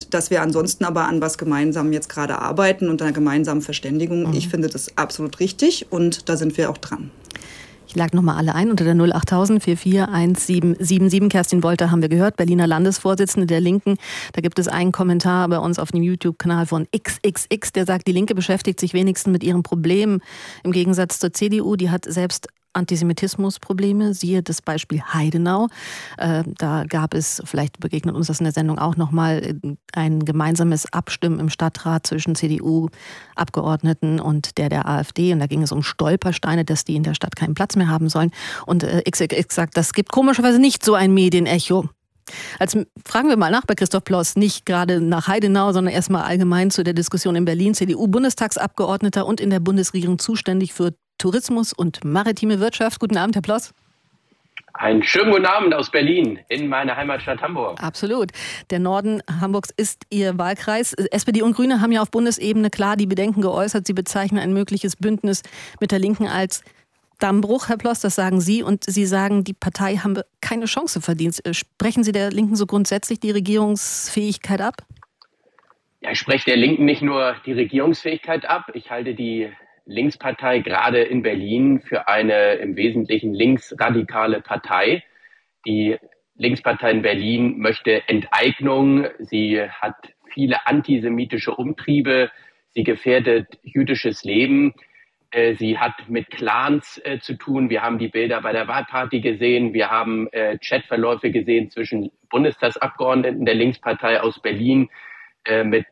und dass wir ansonsten aber an was gemeinsam jetzt gerade arbeiten und einer gemeinsamen Verständigung. Ich finde das absolut richtig und da sind wir auch dran. Ich lag nochmal alle ein unter der 08000 441777. Kerstin Wolter haben wir gehört, Berliner Landesvorsitzende der Linken. Da gibt es einen Kommentar bei uns auf dem YouTube-Kanal von XXX, der sagt, die Linke beschäftigt sich wenigstens mit ihren Problemen. Im Gegensatz zur CDU, die hat selbst Antisemitismusprobleme, siehe das Beispiel Heidenau. Da gab es, vielleicht begegnet uns das in der Sendung auch nochmal, ein gemeinsames Abstimmen im Stadtrat zwischen CDU-Abgeordneten und der AfD. Und da ging es um Stolpersteine, dass die in der Stadt keinen Platz mehr haben sollen. Und XXX sagt, das gibt komischerweise nicht so ein Medienecho. Also fragen wir mal nach bei Christoph Ploss, nicht gerade nach Heidenau, sondern erstmal allgemein zu der Diskussion in Berlin. CDU-Bundestagsabgeordneter und in der Bundesregierung zuständig für Tourismus und maritime Wirtschaft. Guten Abend, Herr Ploss. Einen schönen guten Abend aus Berlin, in meiner Heimatstadt Hamburg. Absolut. Der Norden Hamburgs ist Ihr Wahlkreis. SPD und Grüne haben ja auf Bundesebene klar die Bedenken geäußert. Sie bezeichnen ein mögliches Bündnis mit der Linken als Dammbruch, Herr Ploss, das sagen Sie. Und Sie sagen, die Partei habe keine Chance verdient. Sprechen Sie der Linken so grundsätzlich die Regierungsfähigkeit ab? Ja, ich spreche der Linken nicht nur die Regierungsfähigkeit ab. Ich halte die Linkspartei gerade in Berlin für eine im Wesentlichen linksradikale Partei. Die Linkspartei in Berlin möchte Enteignung. Sie hat viele antisemitische Umtriebe. Sie gefährdet jüdisches Leben. Sie hat mit Clans zu tun. Wir haben die Bilder bei der Wahlparty gesehen. Wir haben Chatverläufe gesehen zwischen Bundestagsabgeordneten der Linkspartei aus Berlin mit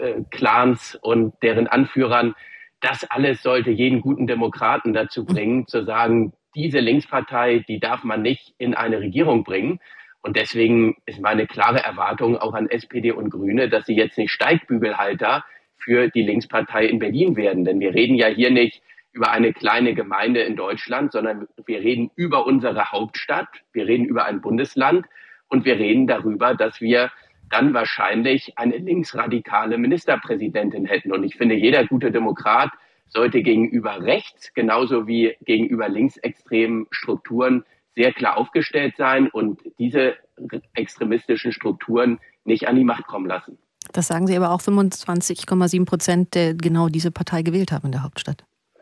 Clans und deren Anführern. Das alles sollte jeden guten Demokraten dazu bringen, zu sagen, diese Linkspartei, die darf man nicht in eine Regierung bringen. Und deswegen ist meine klare Erwartung auch an SPD und Grüne, dass sie jetzt nicht Steigbügelhalter für die Linkspartei in Berlin werden. Denn wir reden ja hier nicht über eine kleine Gemeinde in Deutschland, sondern wir reden über unsere Hauptstadt, wir reden über ein Bundesland und wir reden darüber, dass wir dann wahrscheinlich eine linksradikale Ministerpräsidentin hätten. Und ich finde, jeder gute Demokrat sollte gegenüber rechts genauso wie gegenüber linksextremen Strukturen sehr klar aufgestellt sein und diese extremistischen Strukturen nicht an die Macht kommen lassen. Das sagen Sie aber auch 25,7%, der genau diese Partei gewählt haben in der Hauptstadt.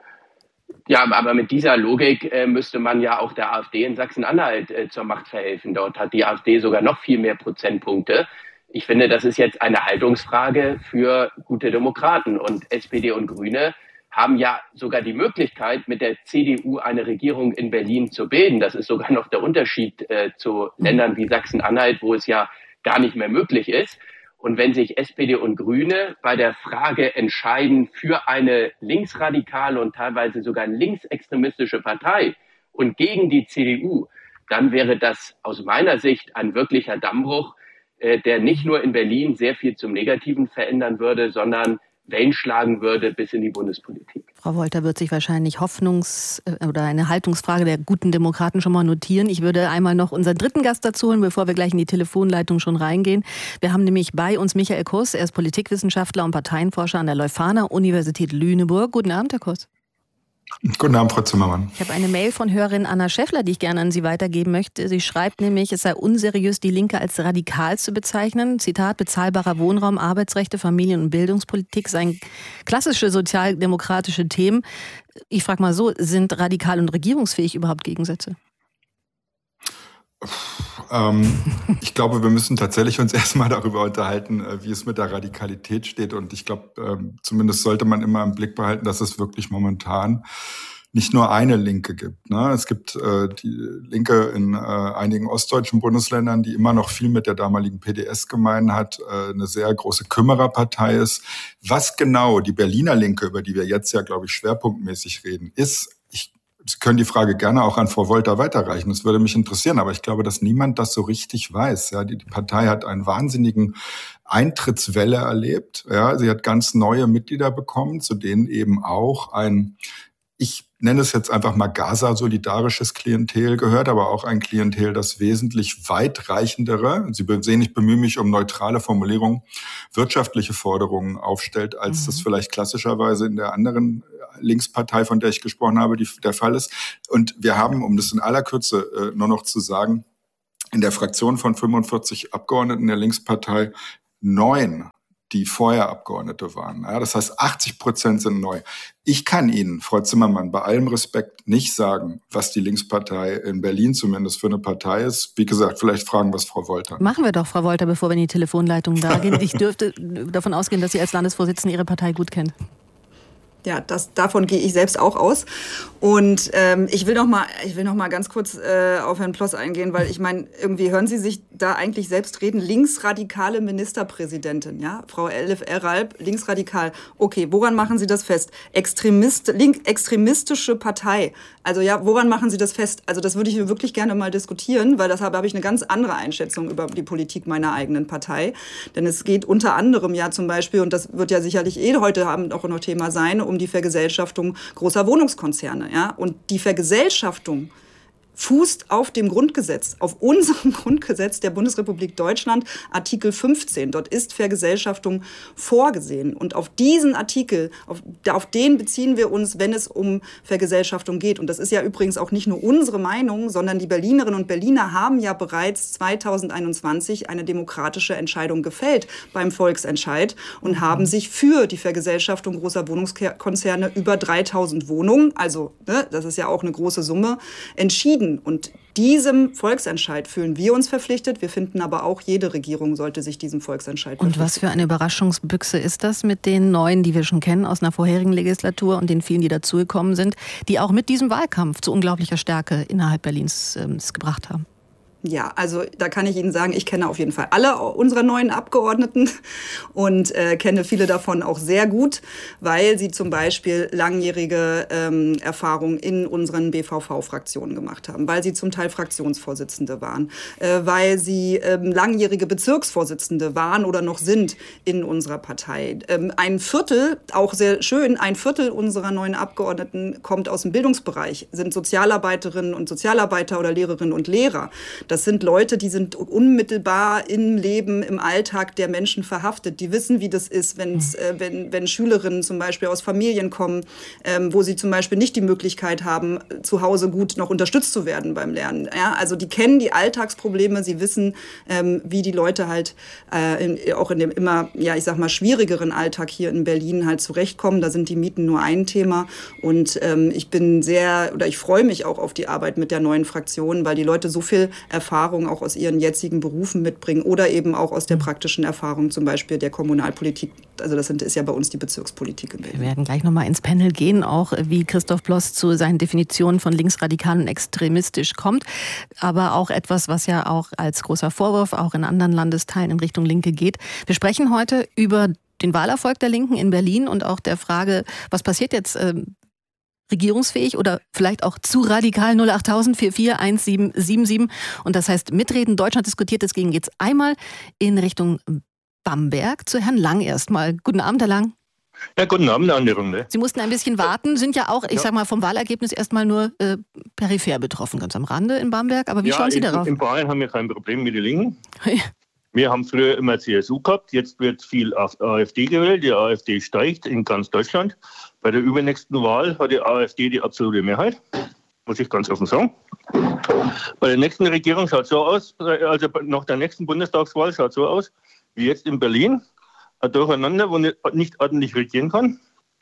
Ja, aber mit dieser Logik müsste man ja auch der AfD in Sachsen-Anhalt zur Macht verhelfen. Dort hat die AfD sogar noch viel mehr Prozentpunkte. Ich finde, das ist jetzt eine Haltungsfrage für gute Demokraten. Und SPD und Grüne haben ja sogar die Möglichkeit, mit der CDU eine Regierung in Berlin zu bilden. Das ist sogar noch der Unterschied zu Ländern wie Sachsen-Anhalt, wo es ja gar nicht mehr möglich ist. Und wenn sich SPD und Grüne bei der Frage entscheiden für eine linksradikale und teilweise sogar linksextremistische Partei und gegen die CDU, dann wäre das aus meiner Sicht ein wirklicher Dammbruch, der nicht nur in Berlin sehr viel zum Negativen verändern würde, sondern Wellen schlagen würde bis in die Bundespolitik. Frau Wolter wird sich wahrscheinlich oder eine Haltungsfrage der guten Demokraten schon mal notieren. Ich würde einmal noch unseren dritten Gast dazu holen, bevor wir gleich in die Telefonleitung schon reingehen. Wir haben nämlich bei uns Michael Kuss, er ist Politikwissenschaftler und Parteienforscher an der Leuphana-Universität Lüneburg. Guten Abend, Herr Kuss. Guten Abend, Frau Zimmermann. Ich habe eine Mail von Hörerin Anna Schäffler, die ich gerne an Sie weitergeben möchte. Sie schreibt nämlich, es sei unseriös, die Linke als radikal zu bezeichnen. Zitat, bezahlbarer Wohnraum, Arbeitsrechte, Familien- und Bildungspolitik seien klassische sozialdemokratische Themen. Ich frage mal so, sind radikal und regierungsfähig überhaupt Gegensätze? Ich glaube, wir müssen tatsächlich uns erstmal darüber unterhalten, wie es mit der Radikalität steht. Und ich glaube, zumindest sollte man immer im Blick behalten, dass es wirklich momentan nicht nur eine Linke gibt. Ne? Es gibt die Linke in einigen ostdeutschen Bundesländern, die immer noch viel mit der damaligen PDS gemein hat, eine sehr große Kümmererpartei ist. Was genau die Berliner Linke, über die wir jetzt ja, glaube ich, schwerpunktmäßig reden, ist, Sie können die Frage gerne auch an Frau Wolter weiterreichen. Das würde mich interessieren, aber ich glaube, dass niemand das so richtig weiß. Ja, die Partei hat einen wahnsinnigen Eintrittswelle erlebt. Ja, sie hat ganz neue Mitglieder bekommen, zu denen eben auch ich nenne es jetzt einfach mal Gaza-solidarisches Klientel gehört, aber auch ein Klientel, das wesentlich weitreichendere, Sie sehen, ich bemühe mich um neutrale Formulierungen, wirtschaftliche Forderungen aufstellt, als das vielleicht klassischerweise in der anderen Linkspartei, von der ich gesprochen habe, der Fall ist. Und wir haben, um das in aller Kürze nur noch zu sagen, in der Fraktion von 45 Abgeordneten der Linkspartei 9, die vorher Abgeordnete waren. Ja, das heißt, 80% sind neu. Ich kann Ihnen, Frau Zimmermann, bei allem Respekt nicht sagen, was die Linkspartei in Berlin zumindest für eine Partei ist. Wie gesagt, vielleicht fragen wir es Frau Wolter. Machen wir doch, Frau Wolter, bevor wir in die Telefonleitung da gehen. Ich dürfte davon ausgehen, dass Sie als Landesvorsitzende Ihre Partei gut kennen. Ja, davon gehe ich selbst auch aus. Und ich will noch mal ganz kurz auf Herrn Ploss eingehen, weil ich meine, irgendwie hören Sie sich da eigentlich selbst reden. Linksradikale Ministerpräsidentin, ja, Frau Elif Eralp, linksradikal. Okay, woran machen Sie das fest? Extremistische Partei. Also ja, woran machen Sie das fest? Also das würde ich wirklich gerne mal diskutieren, weil deshalb habe ich eine ganz andere Einschätzung über die Politik meiner eigenen Partei. Denn es geht unter anderem ja zum Beispiel, und das wird ja sicherlich heute Abend auch noch Thema sein, um die Vergesellschaftung großer Wohnungskonzerne. Ja? Und die Vergesellschaftung fußt auf dem Grundgesetz, auf unserem Grundgesetz der Bundesrepublik Deutschland, Artikel 15. Dort ist Vergesellschaftung vorgesehen. Und auf diesen Artikel, auf den beziehen wir uns, wenn es um Vergesellschaftung geht. Und das ist ja übrigens auch nicht nur unsere Meinung, sondern die Berlinerinnen und Berliner haben ja bereits 2021 eine demokratische Entscheidung gefällt beim Volksentscheid und haben sich für die Vergesellschaftung großer Wohnungskonzerne über 3000 Wohnungen, also das ist ja auch eine große Summe, entschieden. Und diesem Volksentscheid fühlen wir uns verpflichtet. Wir finden aber auch, jede Regierung sollte sich diesem Volksentscheid verpflichten. Und was für eine Überraschungsbüchse ist das mit den neuen, die wir schon kennen aus einer vorherigen Legislatur und den vielen, die dazugekommen sind, die auch mit diesem Wahlkampf zu unglaublicher Stärke innerhalb Berlins gebracht haben? Ja, also da kann ich Ihnen sagen, ich kenne auf jeden Fall alle unserer neuen Abgeordneten und kenne viele davon auch sehr gut, weil sie zum Beispiel langjährige Erfahrungen in unseren BVV-Fraktionen gemacht haben, weil sie zum Teil Fraktionsvorsitzende waren, weil sie langjährige Bezirksvorsitzende waren oder noch sind in unserer Partei. Ein Viertel, auch sehr schön, ein Viertel unserer neuen Abgeordneten kommt aus dem Bildungsbereich, sind Sozialarbeiterinnen und Sozialarbeiter oder Lehrerinnen und Lehrer. Das sind Leute, die sind unmittelbar im Leben, im Alltag der Menschen verhaftet. Die wissen, wie das ist, wenn Schülerinnen zum Beispiel aus Familien kommen, wo sie zum Beispiel nicht die Möglichkeit haben, zu Hause gut noch unterstützt zu werden beim Lernen. Ja, also die kennen die Alltagsprobleme, sie wissen, wie die Leute halt auch in dem immer, ja, ich sag mal, schwierigeren Alltag hier in Berlin halt zurechtkommen. Da sind die Mieten nur ein Thema. Und ich freue mich auch auf die Arbeit mit der neuen Fraktion, weil die Leute so viel Erfahrung auch aus ihren jetzigen Berufen mitbringen oder eben auch aus der praktischen Erfahrung zum Beispiel der Kommunalpolitik. Also das ist ja bei uns die Bezirkspolitik in Berlin. Wir werden gleich nochmal ins Panel gehen, auch wie Christoph Ploss zu seinen Definitionen von linksradikal und extremistisch kommt. Aber auch etwas, was ja auch als großer Vorwurf auch in anderen Landesteilen in Richtung Linke geht. Wir sprechen heute über den Wahlerfolg der Linken in Berlin und auch der Frage, was passiert jetzt regierungsfähig oder vielleicht auch zu radikal 08000 44 1777. Und das heißt, mitreden, Deutschland diskutiert, deswegen geht es einmal in Richtung Bamberg zu Herrn Lang erstmal. Guten Abend, Herr Lang. Ja, guten Abend an die Runde. Sie mussten ein bisschen warten, sind ja auch, ich sag mal, vom Wahlergebnis erstmal nur peripher betroffen, ganz am Rande in Bamberg. Aber wie schauen Sie darauf? In Bayern haben wir kein Problem mit den Linken. Wir haben früher immer CSU gehabt, jetzt wird viel AfD gewählt. Die AfD steigt in ganz Deutschland. Bei der übernächsten Wahl hat die AfD die absolute Mehrheit, muss ich ganz offen sagen. Bei der nächsten Regierung schaut es so aus, also nach der nächsten Bundestagswahl schaut es so aus, wie jetzt in Berlin, ein Durcheinander, wo nicht ordentlich regieren kann.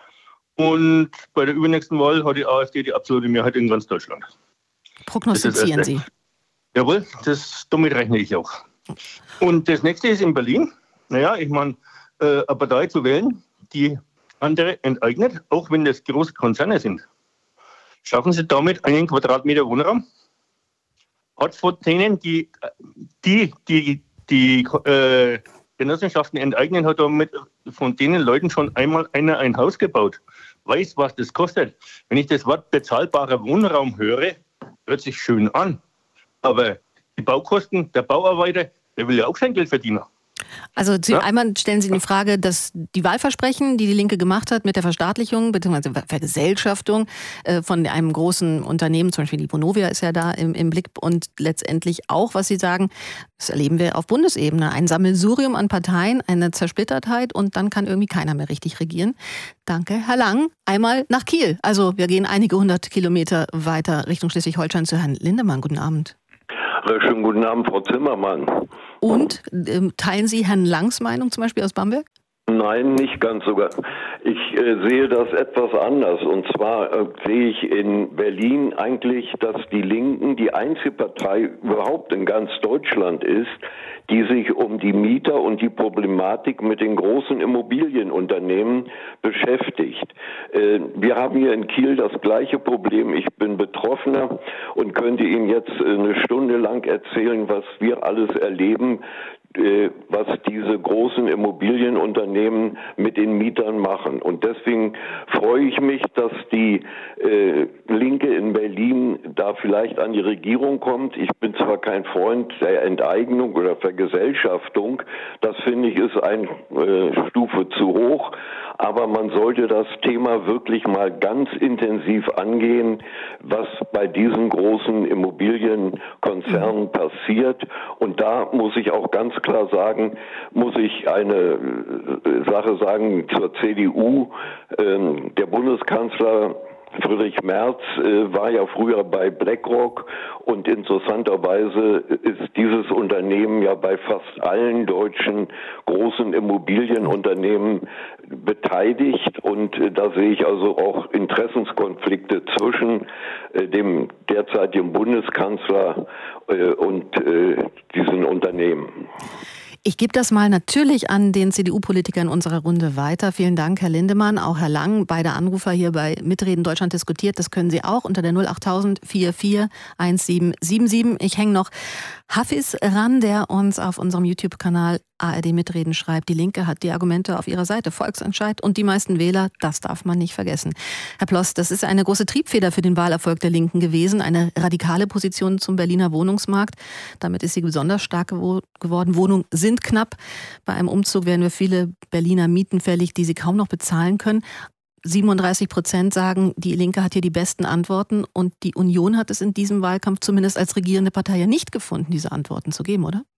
Und bei der übernächsten Wahl hat die AfD die absolute Mehrheit in ganz Deutschland. Prognostizieren Sie? Jawohl, damit rechne ich auch. Und das nächste ist in Berlin. Naja, ich meine, eine Partei zu wählen, die andere enteignet, auch wenn das große Konzerne sind. Schaffen Sie damit 1 Quadratmeter Wohnraum? Hat von denen, die Genossenschaften enteignen, hat damit von denen Leuten schon einmal einer ein Haus gebaut. Weiß, was das kostet. Wenn ich das Wort bezahlbarer Wohnraum höre, hört sich schön an. Aber die Baukosten, der Bauarbeiter, der will ja auch sein Geld verdienen. Also einmal stellen Sie die Frage, dass die Wahlversprechen, die die Linke gemacht hat mit der Verstaatlichung bzw. Vergesellschaftung von einem großen Unternehmen, zum Beispiel die Vonovia ist ja da im Blick und letztendlich auch, was Sie sagen, das erleben wir auf Bundesebene, ein Sammelsurium an Parteien, eine Zersplittertheit und dann kann irgendwie keiner mehr richtig regieren. Danke, Herr Lang. Einmal nach Kiel. Also wir gehen einige 100 Kilometer weiter Richtung Schleswig-Holstein zu Herrn Lindemann. Guten Abend. Schönen guten Abend, Frau Zimmermann. Und teilen Sie Herrn Langs Meinung zum Beispiel aus Bamberg? Nein, nicht ganz sogar. Ich sehe das etwas anders. Und zwar sehe ich in Berlin eigentlich, dass die Linken die einzige Partei überhaupt in ganz Deutschland ist, die sich um die Mieter und die Problematik mit den großen Immobilienunternehmen beschäftigt. Wir haben hier in Kiel das gleiche Problem. Ich bin Betroffener und könnte Ihnen jetzt eine Stunde lang erzählen, was wir alles erleben, was diese großen Immobilienunternehmen mit den Mietern machen. Und deswegen freue ich mich, dass die Linke in Berlin da vielleicht an die Regierung kommt. Ich bin zwar kein Freund der Enteignung oder Vergesellschaftung, das finde ich ist eine Stufe zu hoch, aber man sollte das Thema wirklich mal ganz intensiv angehen, was bei diesen großen Immobilienkonzernen passiert. Und da muss ich auch ganz klar sagen, muss ich eine Sache sagen zur CDU. Der Bundeskanzler Friedrich Merz war ja früher bei BlackRock und interessanterweise ist dieses Unternehmen ja bei fast allen deutschen großen Immobilienunternehmen beteiligt und da sehe ich also auch Interessenskonflikte zwischen dem derzeitigen Bundeskanzler und diesen Unternehmen. Ich gebe das mal natürlich an den CDU-Politiker in unserer Runde weiter. Vielen Dank, Herr Lindemann, auch Herr Lang. Beide Anrufer hier bei Mitreden Deutschland diskutiert. Das können Sie auch unter der 08000 44 1777. Ich hänge noch Hafiz ran, der uns auf unserem YouTube-Kanal ARD Mitreden schreibt. Die Linke hat die Argumente auf ihrer Seite. Volksentscheid und die meisten Wähler, das darf man nicht vergessen. Herr Ploss, das ist eine große Triebfeder für den Wahlerfolg der Linken gewesen. Eine radikale Position zum Berliner Wohnungsmarkt. Damit ist sie besonders stark geworden. Wohnungen sind knapp. Bei einem Umzug werden wir viele Berliner Mieten fällig, die sie kaum noch bezahlen können. 37% sagen, die Linke hat hier die besten Antworten und die Union hat es in diesem Wahlkampf zumindest als regierende Partei ja nicht gefunden, diese Antworten zu geben, oder?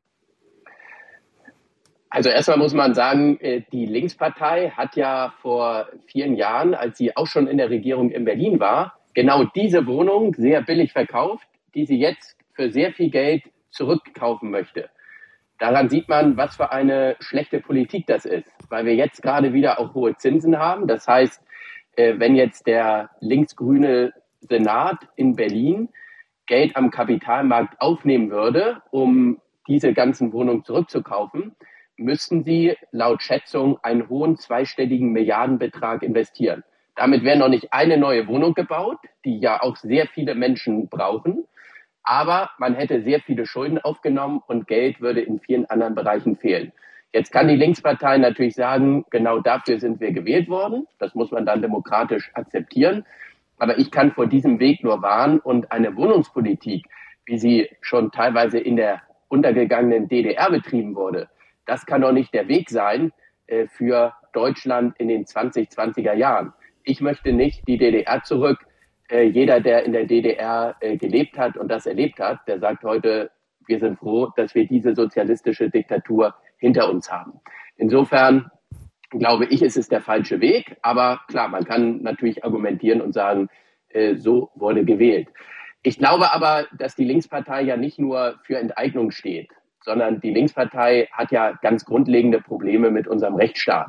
Also erstmal muss man sagen, die Linkspartei hat ja vor vielen Jahren, als sie auch schon in der Regierung in Berlin war, genau diese Wohnung sehr billig verkauft, die sie jetzt für sehr viel Geld zurückkaufen möchte. Daran sieht man, was für eine schlechte Politik das ist, weil wir jetzt gerade wieder auch hohe Zinsen haben. Das heißt, wenn jetzt der linksgrüne Senat in Berlin Geld am Kapitalmarkt aufnehmen würde, um diese ganzen Wohnungen zurückzukaufen, müssten sie laut Schätzung einen hohen zweistelligen Milliardenbetrag investieren. Damit wäre noch nicht eine neue Wohnung gebaut, die ja auch sehr viele Menschen brauchen. Aber man hätte sehr viele Schulden aufgenommen und Geld würde in vielen anderen Bereichen fehlen. Jetzt kann die Linkspartei natürlich sagen, genau dafür sind wir gewählt worden. Das muss man dann demokratisch akzeptieren. Aber ich kann vor diesem Weg nur warnen und eine Wohnungspolitik, wie sie schon teilweise in der untergegangenen DDR betrieben wurde, das kann doch nicht der Weg sein für Deutschland in den 2020er Jahren. Ich möchte nicht die DDR zurück. Jeder, der in der DDR gelebt hat und das erlebt hat, der sagt heute, wir sind froh, dass wir diese sozialistische Diktatur hinter uns haben. Insofern glaube ich, ist es der falsche Weg. Aber klar, man kann natürlich argumentieren und sagen, so wurde gewählt. Ich glaube aber, dass die Linkspartei ja nicht nur für Enteignung steht, sondern die Linkspartei hat ja ganz grundlegende Probleme mit unserem Rechtsstaat.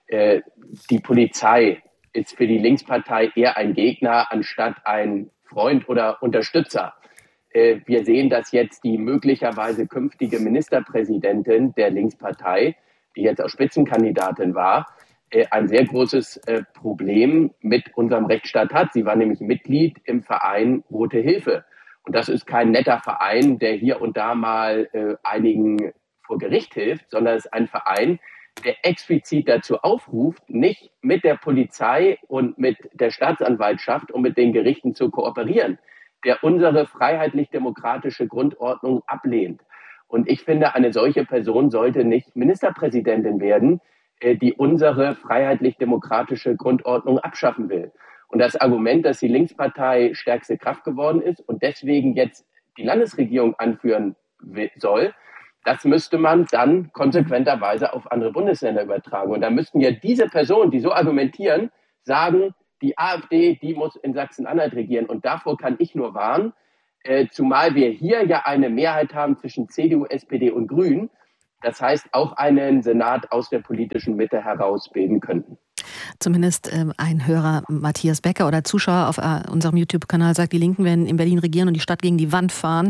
Die Polizei ist für die Linkspartei eher ein Gegner anstatt ein Freund oder Unterstützer. Wir sehen, dass jetzt die möglicherweise künftige Ministerpräsidentin der Linkspartei, die jetzt auch Spitzenkandidatin war, ein sehr großes Problem mit unserem Rechtsstaat hat. Sie war nämlich Mitglied im Verein Rote Hilfe. Und das ist kein netter Verein, der hier und da mal einigen vor Gericht hilft, sondern es ist ein Verein, der explizit dazu aufruft, nicht mit der Polizei und mit der Staatsanwaltschaft und mit den Gerichten zu kooperieren, der unsere freiheitlich-demokratische Grundordnung ablehnt. Und ich finde, eine solche Person sollte nicht Ministerpräsidentin werden, die unsere freiheitlich-demokratische Grundordnung abschaffen will. Und das Argument, dass die Linkspartei stärkste Kraft geworden ist und deswegen jetzt die Landesregierung anführen soll, das müsste man dann konsequenterweise auf andere Bundesländer übertragen. Und da müssten ja diese Personen, die so argumentieren, sagen, die AfD, die muss in Sachsen-Anhalt regieren. Und davor kann ich nur warnen. zumal wir hier ja eine Mehrheit haben zwischen CDU, SPD und Grünen. Das heißt, auch einen Senat aus der politischen Mitte heraus bilden könnten. Zumindest ein Hörer, Matthias Becker, oder Zuschauer auf unserem YouTube-Kanal sagt, die Linken werden in Berlin regieren und die Stadt gegen die Wand fahren.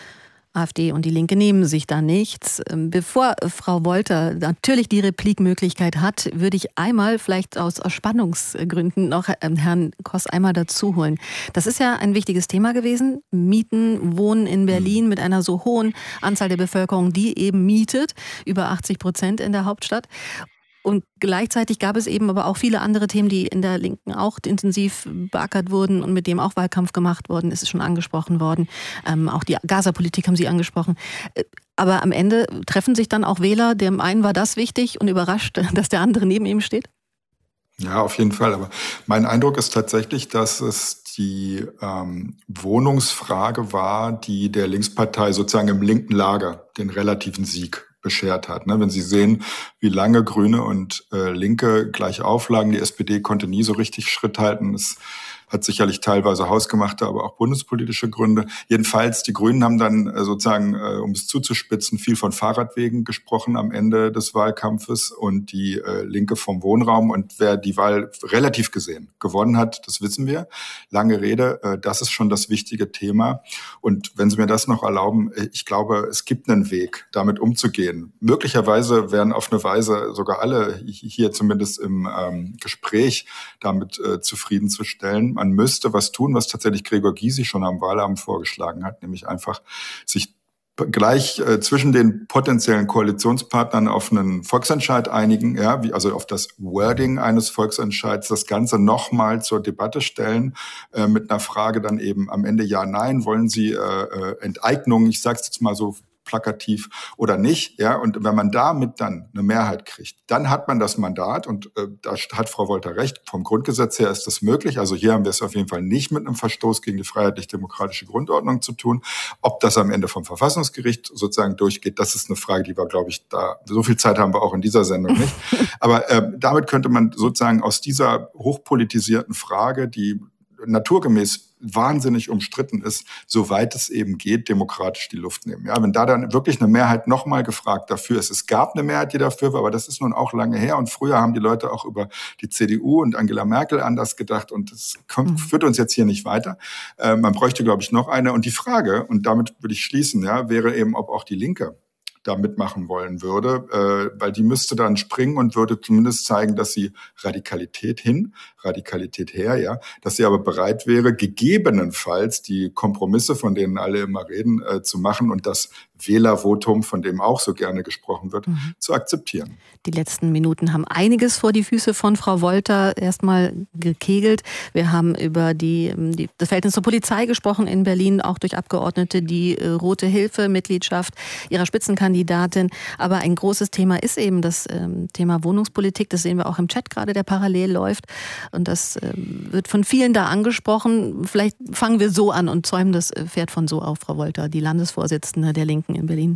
AfD und die Linke nehmen sich da nichts. Bevor Frau Wolter natürlich die Replikmöglichkeit hat, würde ich einmal vielleicht aus Spannungsgründen noch Herrn Koss einmal dazu holen. Das ist ja ein wichtiges Thema gewesen. Mieten, Wohnen in Berlin mit einer so hohen Anzahl der Bevölkerung, die eben mietet, über 80% in der Hauptstadt. Und gleichzeitig gab es eben aber auch viele andere Themen, die in der Linken auch intensiv beackert wurden und mit dem auch Wahlkampf gemacht worden ist, schon angesprochen worden. Auch die Gaza-Politik haben Sie angesprochen. Aber am Ende treffen sich dann auch Wähler, dem einen war das wichtig und überrascht, dass der andere neben ihm steht? Ja, auf jeden Fall. Aber mein Eindruck ist tatsächlich, dass es die Wohnungsfrage war, die der Linkspartei sozusagen im linken Lager den relativen Sieg beschert hat. Wenn Sie sehen, wie lange Grüne und Linke gleich auflagen, die SPD konnte nie so richtig Schritt halten. Es hat sicherlich teilweise hausgemachte, aber auch bundespolitische Gründe. Jedenfalls, die Grünen haben dann sozusagen, um es zuzuspitzen, viel von Fahrradwegen gesprochen am Ende des Wahlkampfes und die Linke vom Wohnraum. Und wer die Wahl relativ gesehen gewonnen hat, das wissen wir. Lange Rede, das ist schon das wichtige Thema. Und wenn Sie mir das noch erlauben, ich glaube, es gibt einen Weg, damit umzugehen. Möglicherweise werden auf eine Weise sogar alle hier zumindest im Gespräch damit zufriedenzustellen. Man müsste was tun, was tatsächlich Gregor Gysi schon am Wahlabend vorgeschlagen hat, nämlich einfach sich gleich zwischen den potenziellen Koalitionspartnern auf einen Volksentscheid einigen, ja, also auf das Wording eines Volksentscheids, das Ganze nochmal zur Debatte stellen, mit einer Frage dann eben am Ende ja, nein, wollen Sie Enteignung, ich sage es jetzt mal so plakativ oder nicht, ja, und wenn man damit dann eine Mehrheit kriegt, dann hat man das Mandat und da hat Frau Wolter recht, vom Grundgesetz her ist das möglich, also hier haben wir es auf jeden Fall nicht mit einem Verstoß gegen die freiheitlich-demokratische Grundordnung zu tun. Ob das am Ende vom Verfassungsgericht sozusagen durchgeht, das ist eine Frage, die wir, glaube ich, da, so viel Zeit haben wir auch in dieser Sendung nicht, aber damit könnte man sozusagen aus dieser hochpolitisierten Frage, die naturgemäß wahnsinnig umstritten ist, soweit es eben geht, demokratisch die Luft nehmen. Ja, wenn da dann wirklich eine Mehrheit nochmal gefragt dafür ist, es gab eine Mehrheit, die dafür war, aber das ist nun auch lange her und früher haben die Leute auch über die CDU und Angela Merkel anders gedacht und das führt uns jetzt hier nicht weiter. Man bräuchte, glaube ich, noch eine und die Frage, und damit würde ich schließen, ja, wäre eben, ob auch die Linke da mitmachen wollen würde, weil die müsste dann springen und würde zumindest zeigen, dass sie Radikalität her, ja, dass sie aber bereit wäre, gegebenenfalls die Kompromisse, von denen alle immer reden, zu machen und das Wählervotum, von dem auch so gerne gesprochen wird, zu akzeptieren. Die letzten Minuten haben einiges vor die Füße von Frau Wolter erstmal gekegelt. Wir haben über das Verhältnis zur Polizei gesprochen in Berlin, auch durch Abgeordnete, die Rote Hilfe-Mitgliedschaft ihrer Spitzenkandidatin. Aber ein großes Thema ist eben das Thema Wohnungspolitik. Das sehen wir auch im Chat gerade, der parallel läuft. Und das wird von vielen da angesprochen. Vielleicht fangen wir so an und zäumen das Pferd von so auf, Frau Wolter, die Landesvorsitzende der Linken in Berlin.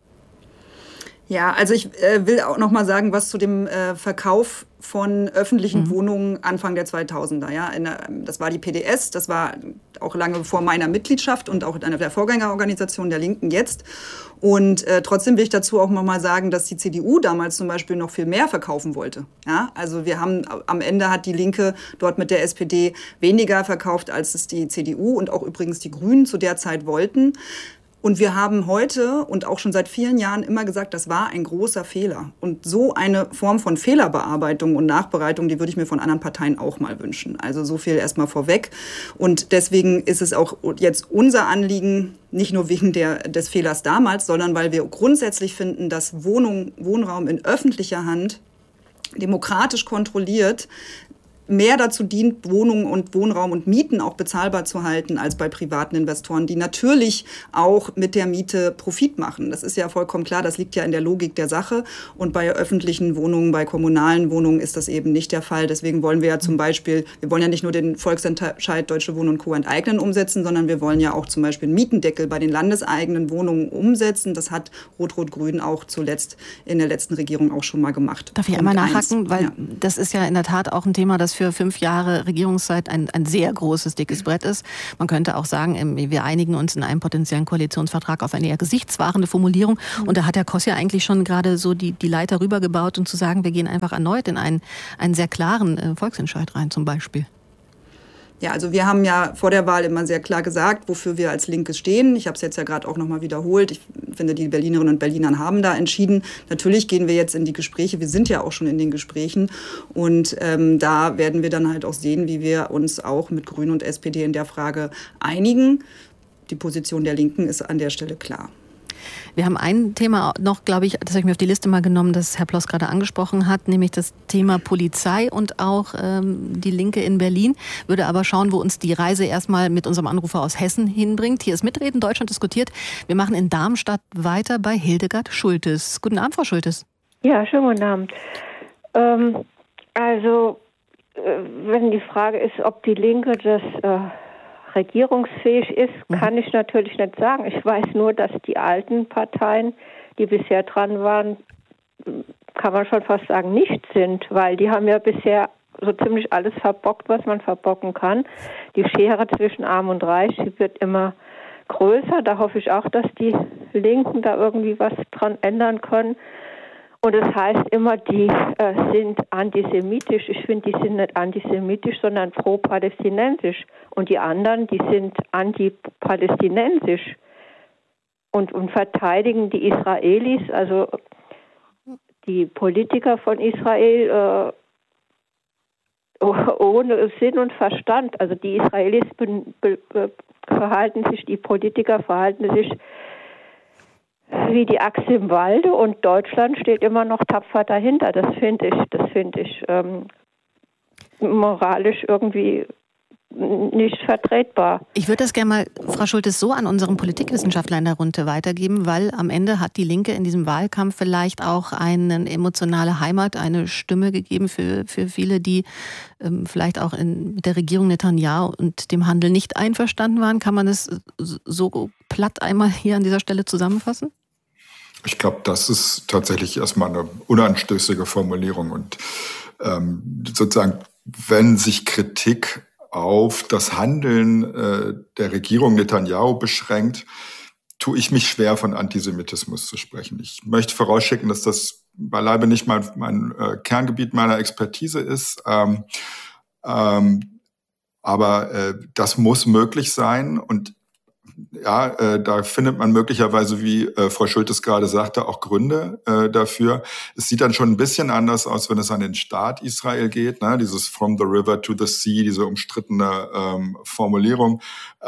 Ja, also ich will auch noch mal sagen, was zu dem Verkauf von öffentlichen Wohnungen Anfang der 2000er. Ja, das war die PDS, das war auch lange vor meiner Mitgliedschaft und auch einer der Vorgängerorganisationen der Linken jetzt. Und trotzdem will ich dazu auch noch mal sagen, dass die CDU damals zum Beispiel noch viel mehr verkaufen wollte. Ja, also am Ende hat die Linke dort mit der SPD weniger verkauft, als es die CDU und auch übrigens die Grünen zu der Zeit wollten. Und wir haben heute und auch schon seit vielen Jahren immer gesagt, das war ein großer Fehler. Und so eine Form von Fehlerbearbeitung und Nachbereitung, die würde ich mir von anderen Parteien auch mal wünschen. Also so viel erstmal vorweg. Und deswegen ist es auch jetzt unser Anliegen, nicht nur wegen des Fehlers damals, sondern weil wir grundsätzlich finden, dass Wohnraum in öffentlicher Hand demokratisch kontrolliert mehr dazu dient, Wohnungen und Wohnraum und Mieten auch bezahlbar zu halten als bei privaten Investoren, die natürlich auch mit der Miete Profit machen. Das ist ja vollkommen klar, das liegt ja in der Logik der Sache. Und bei öffentlichen Wohnungen, bei kommunalen Wohnungen ist das eben nicht der Fall. Deswegen wollen wir ja zum Beispiel, wir wollen ja nicht nur den Volksentscheid Deutsche Wohnen und Co. enteignen umsetzen, sondern wir wollen ja auch zum Beispiel einen Mietendeckel bei den landeseigenen Wohnungen umsetzen. Das hat Rot-Rot-Grün auch zuletzt in der letzten Regierung auch schon mal gemacht. Darf ich einmal nachhaken? Weil das ist ja in der Tat auch ein Thema, das für 5 Jahre Regierungszeit ein sehr großes, dickes Brett ist. Man könnte auch sagen, wir einigen uns in einem potenziellen Koalitionsvertrag auf eine eher gesichtswahrende Formulierung. Und da hat Herr Koss ja eigentlich schon gerade so die Leiter rübergebaut und zu sagen, wir gehen einfach erneut in einen sehr klaren Volksentscheid rein zum Beispiel. Ja, also wir haben ja vor der Wahl immer sehr klar gesagt, wofür wir als Linke stehen. Ich habe es jetzt ja gerade auch nochmal wiederholt. Ich finde, die Berlinerinnen und Berliner haben da entschieden. Natürlich gehen wir jetzt in die Gespräche. Wir sind ja auch schon in den Gesprächen. Und da werden wir dann halt auch sehen, wie wir uns auch mit Grünen und SPD in der Frage einigen. Die Position der Linken ist an der Stelle klar. Wir haben ein Thema noch, glaube ich, das habe ich mir auf die Liste mal genommen, das Herr Ploss gerade angesprochen hat, nämlich das Thema Polizei und auch die Linke in Berlin. Würde aber schauen, wo uns die Reise erstmal mit unserem Anrufer aus Hessen hinbringt. Hier ist Mitreden, Deutschland diskutiert. Wir machen in Darmstadt weiter bei Hildegard Schultes. Guten Abend, Frau Schultes. Ja, schönen guten Abend. Wenn die Frage ist, ob die Linke das regierungsfähig ist, kann ich natürlich nicht sagen. Ich weiß nur, dass die alten Parteien, die bisher dran waren, kann man schon fast sagen, nicht sind, weil die haben ja bisher so ziemlich alles verbockt, was man verbocken kann. Die Schere zwischen Arm und Reich, die wird immer größer. Da hoffe ich auch, dass die Linken da irgendwie was dran ändern können. Und es heißt immer, die sind antisemitisch. Ich finde, die sind nicht antisemitisch, sondern pro-palästinensisch. Und die anderen, die sind anti-palästinensisch und verteidigen die Israelis, also die Politiker von Israel, ohne Sinn und Verstand. Also die Israelis die Politiker verhalten sich wie die Axt im Walde und Deutschland steht immer noch tapfer dahinter. Das finde ich moralisch irgendwie nicht vertretbar. Ich würde das gerne mal, Frau Schultes, so an unseren Politikwissenschaftler in der Runde weitergeben, weil am Ende hat die Linke in diesem Wahlkampf vielleicht auch eine emotionale Heimat, eine Stimme gegeben für viele, die vielleicht auch mit der Regierung Netanyahu und dem Handel nicht einverstanden waren. Kann man das so platt einmal hier an dieser Stelle zusammenfassen? Ich glaube, das ist tatsächlich erstmal eine unanstößige Formulierung. Und sozusagen, wenn sich Kritik auf das Handeln der Regierung Netanyahu beschränkt, tue ich mich schwer, von Antisemitismus zu sprechen. Ich möchte vorausschicken, dass das beileibe nicht mein Kerngebiet meiner Expertise ist. Aber das muss möglich sein. Und ja, da findet man möglicherweise, wie Frau Schultes gerade sagte, auch Gründe dafür. Es sieht dann schon ein bisschen anders aus, wenn es an den Staat Israel geht, ne? Dieses From the River to the Sea, diese umstrittene Formulierung.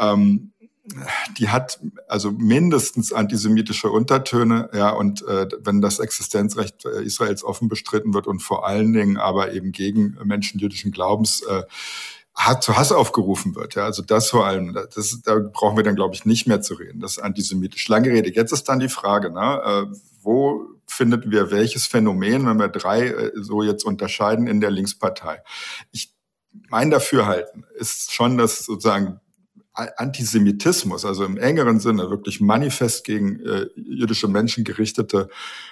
Die hat also mindestens antisemitische Untertöne, ja, und wenn das Existenzrecht Israels offen bestritten wird und vor allen Dingen aber eben gegen Menschen jüdischen Glaubens zu Hass aufgerufen wird. Ja, also das vor allem, da brauchen wir dann, glaube ich, nicht mehr zu reden. Das ist antisemitisch. Lange Rede. Jetzt ist dann die Frage, wo findet wir welches Phänomen, wenn wir 3 so jetzt unterscheiden in der Linkspartei? Mein Dafürhalten ist schon, dass sozusagen Antisemitismus, also im engeren Sinne wirklich manifest gegen jüdische Menschen gerichtete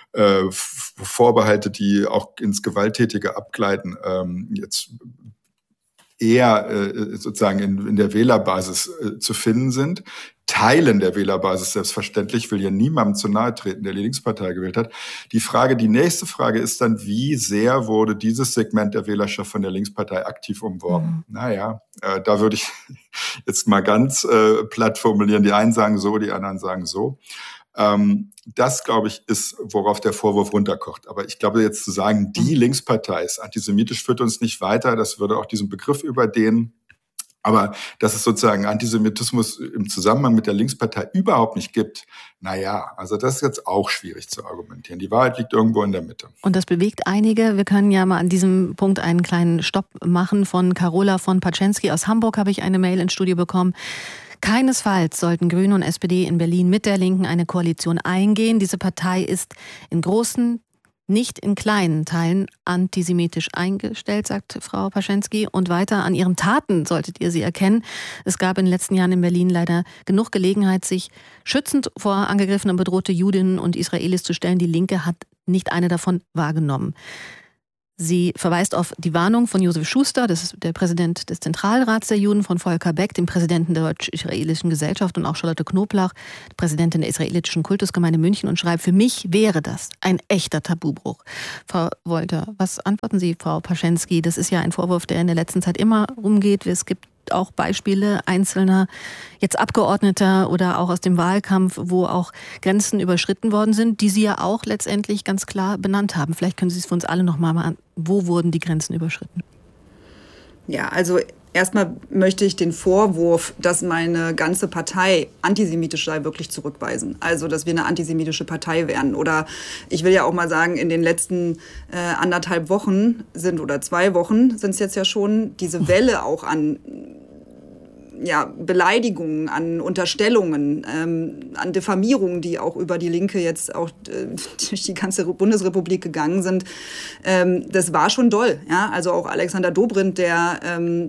Vorbehalte, die auch ins Gewalttätige abgleiten, jetzt eher sozusagen in der Wählerbasis zu finden sind. Teilen der Wählerbasis selbstverständlich, will ja niemandem zu nahe treten, der die Linkspartei gewählt hat. Die nächste Frage ist dann, wie sehr wurde dieses Segment der Wählerschaft von der Linkspartei aktiv umworben? Naja, da würde ich jetzt mal ganz platt formulieren. Die einen sagen so, die anderen sagen so. Das, glaube ich, ist, worauf der Vorwurf runterkocht. Aber ich glaube, jetzt zu sagen, die Linkspartei ist antisemitisch, führt uns nicht weiter. Das würde auch diesen Begriff überdehnen. Aber dass es sozusagen Antisemitismus im Zusammenhang mit der Linkspartei überhaupt nicht gibt, naja, also das ist jetzt auch schwierig zu argumentieren. Die Wahrheit liegt irgendwo in der Mitte. Und das bewegt einige. Wir können ja mal an diesem Punkt einen kleinen Stopp machen. Von Carola von Paczensky aus Hamburg habe ich eine Mail ins Studio bekommen. Keinesfalls sollten Grüne und SPD in Berlin mit der Linken eine Koalition eingehen. Diese Partei ist in großen, nicht in kleinen Teilen antisemitisch eingestellt, sagt Frau Paczensky. Und weiter, an ihren Taten solltet ihr sie erkennen. Es gab in den letzten Jahren in Berlin leider genug Gelegenheit, sich schützend vor angegriffene und bedrohte Jüdinnen und Israelis zu stellen. Die Linke hat nicht eine davon wahrgenommen. Sie verweist auf die Warnung von Josef Schuster, das ist der Präsident des Zentralrats der Juden, von Volker Beck, dem Präsidenten der Deutsch-Israelischen Gesellschaft, und auch Charlotte Knoblauch, Präsidentin der israelitischen Kultusgemeinde München, und schreibt: Für mich wäre das ein echter Tabubruch. Frau Wolter, was antworten Sie, Frau Paschensky? Das ist ja ein Vorwurf, der in der letzten Zeit immer rumgeht. Es gibt auch Beispiele einzelner jetzt Abgeordneter oder auch aus dem Wahlkampf, wo auch Grenzen überschritten worden sind, die Sie ja auch letztendlich ganz klar benannt haben. Vielleicht können Sie es für uns alle noch mal an. Wo wurden die Grenzen überschritten? Ja, also erstmal möchte ich den Vorwurf, dass meine ganze Partei antisemitisch sei, wirklich zurückweisen. Also, dass wir eine antisemitische Partei wären. Oder ich will ja auch mal sagen, in den letzten 1,5 Wochen oder 2 Wochen sind es jetzt ja schon, diese Welle auch an Beleidigungen, an Unterstellungen, an Diffamierungen, die auch über die Linke jetzt auch durch die ganze Bundesrepublik gegangen sind, das war schon doll. Ja? Also auch Alexander Dobrindt, der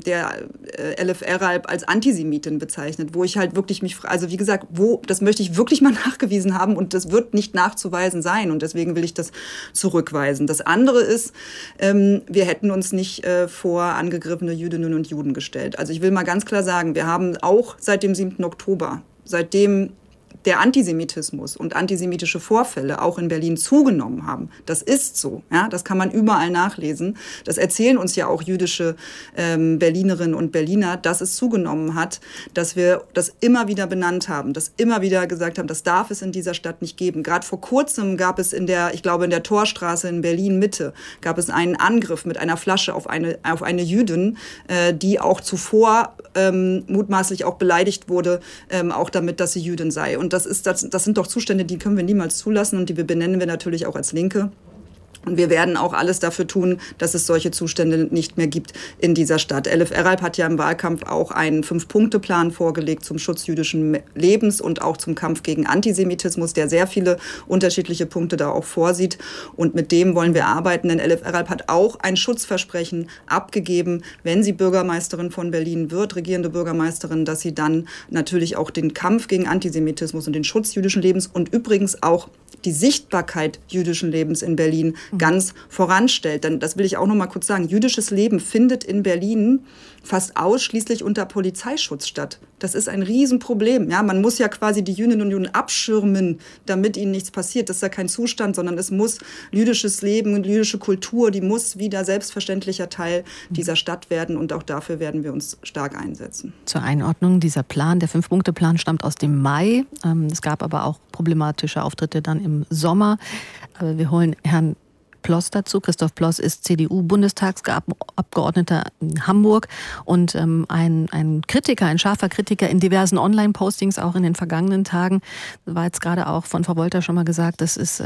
Elif Eralp als Antisemitin bezeichnet, wo ich halt wirklich mich frage, also wie gesagt, das möchte ich wirklich mal nachgewiesen haben, und das wird nicht nachzuweisen sein, und deswegen will ich das zurückweisen. Das andere ist, wir hätten uns nicht vor angegriffene Jüdinnen und Juden gestellt. Also ich will mal ganz klar sagen, wir haben auch seit dem 7. Oktober, seitdem der Antisemitismus und antisemitische Vorfälle auch in Berlin zugenommen haben. Das ist so. Ja? Das kann man überall nachlesen. Das erzählen uns ja auch jüdische Berlinerinnen und Berliner, dass es zugenommen hat, dass wir das immer wieder benannt haben, dass immer wieder gesagt haben, das darf es in dieser Stadt nicht geben. Gerade vor kurzem gab es in der Torstraße in Berlin-Mitte, gab es einen Angriff mit einer Flasche auf eine Jüdin, die auch zuvor mutmaßlich auch beleidigt wurde, auch damit, dass sie Jüdin sei. Und das sind doch Zustände, die können wir niemals zulassen, und die benennen wir natürlich auch als Linke. Und wir werden auch alles dafür tun, dass es solche Zustände nicht mehr gibt in dieser Stadt. Elif Eralp hat ja im Wahlkampf auch einen 5-Punkte-Plan vorgelegt zum Schutz jüdischen Lebens und auch zum Kampf gegen Antisemitismus, der sehr viele unterschiedliche Punkte da auch vorsieht. Und mit dem wollen wir arbeiten, denn Elif Eralp hat auch ein Schutzversprechen abgegeben, wenn sie Bürgermeisterin von Berlin wird, regierende Bürgermeisterin, dass sie dann natürlich auch den Kampf gegen Antisemitismus und den Schutz jüdischen Lebens und übrigens auch die Sichtbarkeit jüdischen Lebens in Berlin ganz voranstellt. Denn das will ich auch noch mal kurz sagen. Jüdisches Leben findet in Berlin fast ausschließlich unter Polizeischutz statt. Das ist ein Riesenproblem. Ja, man muss ja quasi die Jüdinnen und Juden abschirmen, damit ihnen nichts passiert. Das ist ja kein Zustand, sondern es muss jüdisches Leben und jüdische Kultur, die muss wieder selbstverständlicher Teil dieser Stadt werden. Und auch dafür werden wir uns stark einsetzen. Zur Einordnung, dieser Plan, der 5-Punkte-Plan, stammt aus dem Mai. Es gab aber auch problematische Auftritte dann im Sommer. Wir holen Herrn Ploss dazu. Christoph Ploss ist CDU-Bundestagsabgeordneter in Hamburg und ein Kritiker, ein scharfer Kritiker in diversen Online-Postings, auch in den vergangenen Tagen. War jetzt gerade auch von Frau Wolter schon mal gesagt, das ist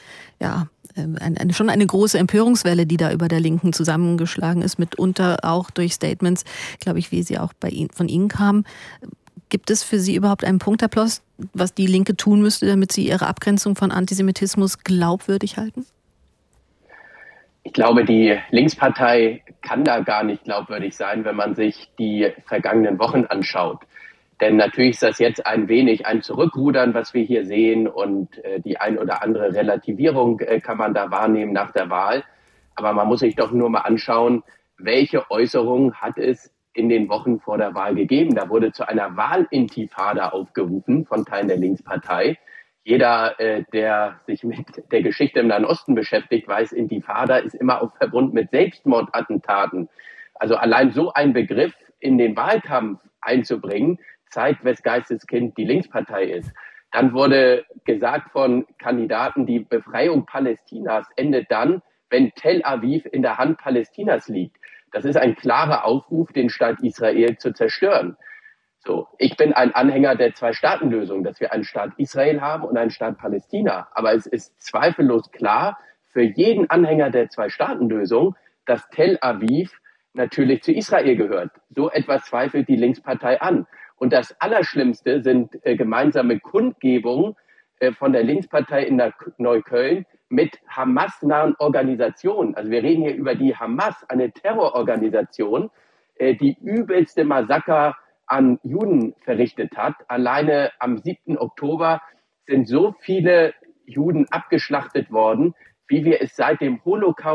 schon eine große Empörungswelle, die da über der Linken zusammengeschlagen ist, mitunter auch durch Statements, glaube ich, wie sie auch von Ihnen kamen. Gibt es für Sie überhaupt einen Punkt, Herr Ploss, was die Linke tun müsste, damit sie ihre Abgrenzung von Antisemitismus glaubwürdig halten? Ich glaube, die Linkspartei kann da gar nicht glaubwürdig sein, wenn man sich die vergangenen Wochen anschaut. Denn natürlich ist das jetzt ein wenig ein Zurückrudern, was wir hier sehen, und die ein oder andere Relativierung kann man da wahrnehmen nach der Wahl. Aber man muss sich doch nur mal anschauen, welche Äußerungen hat es in den Wochen vor der Wahl gegeben. Da wurde zu einer Wahlintifada aufgerufen von Teilen der Linkspartei. Jeder, der sich mit der Geschichte im Nahen Osten beschäftigt, weiß, Intifada ist immer auch verbunden mit Selbstmordattentaten. Also allein so ein Begriff in den Wahlkampf einzubringen, zeigt, wes Geisteskind die Linkspartei ist. Dann wurde gesagt von Kandidaten, die Befreiung Palästinas endet dann, wenn Tel Aviv in der Hand Palästinas liegt. Das ist ein klarer Aufruf, den Staat Israel zu zerstören. So, ich bin ein Anhänger der Zwei-Staaten-Lösung, dass wir einen Staat Israel haben und einen Staat Palästina. Aber es ist zweifellos klar für jeden Anhänger der Zwei-Staaten-Lösung, dass Tel Aviv natürlich zu Israel gehört. So etwas zweifelt die Linkspartei an. Und das Allerschlimmste sind gemeinsame Kundgebungen von der Linkspartei in Neukölln mit Hamas-nahen Organisationen. Also wir reden hier über die Hamas, eine Terrororganisation, die übelste Massaker an Juden verrichtet hat. Alleine am 7. Oktober sind so viele Juden abgeschlachtet worden, wie wir es seit dem Holocaust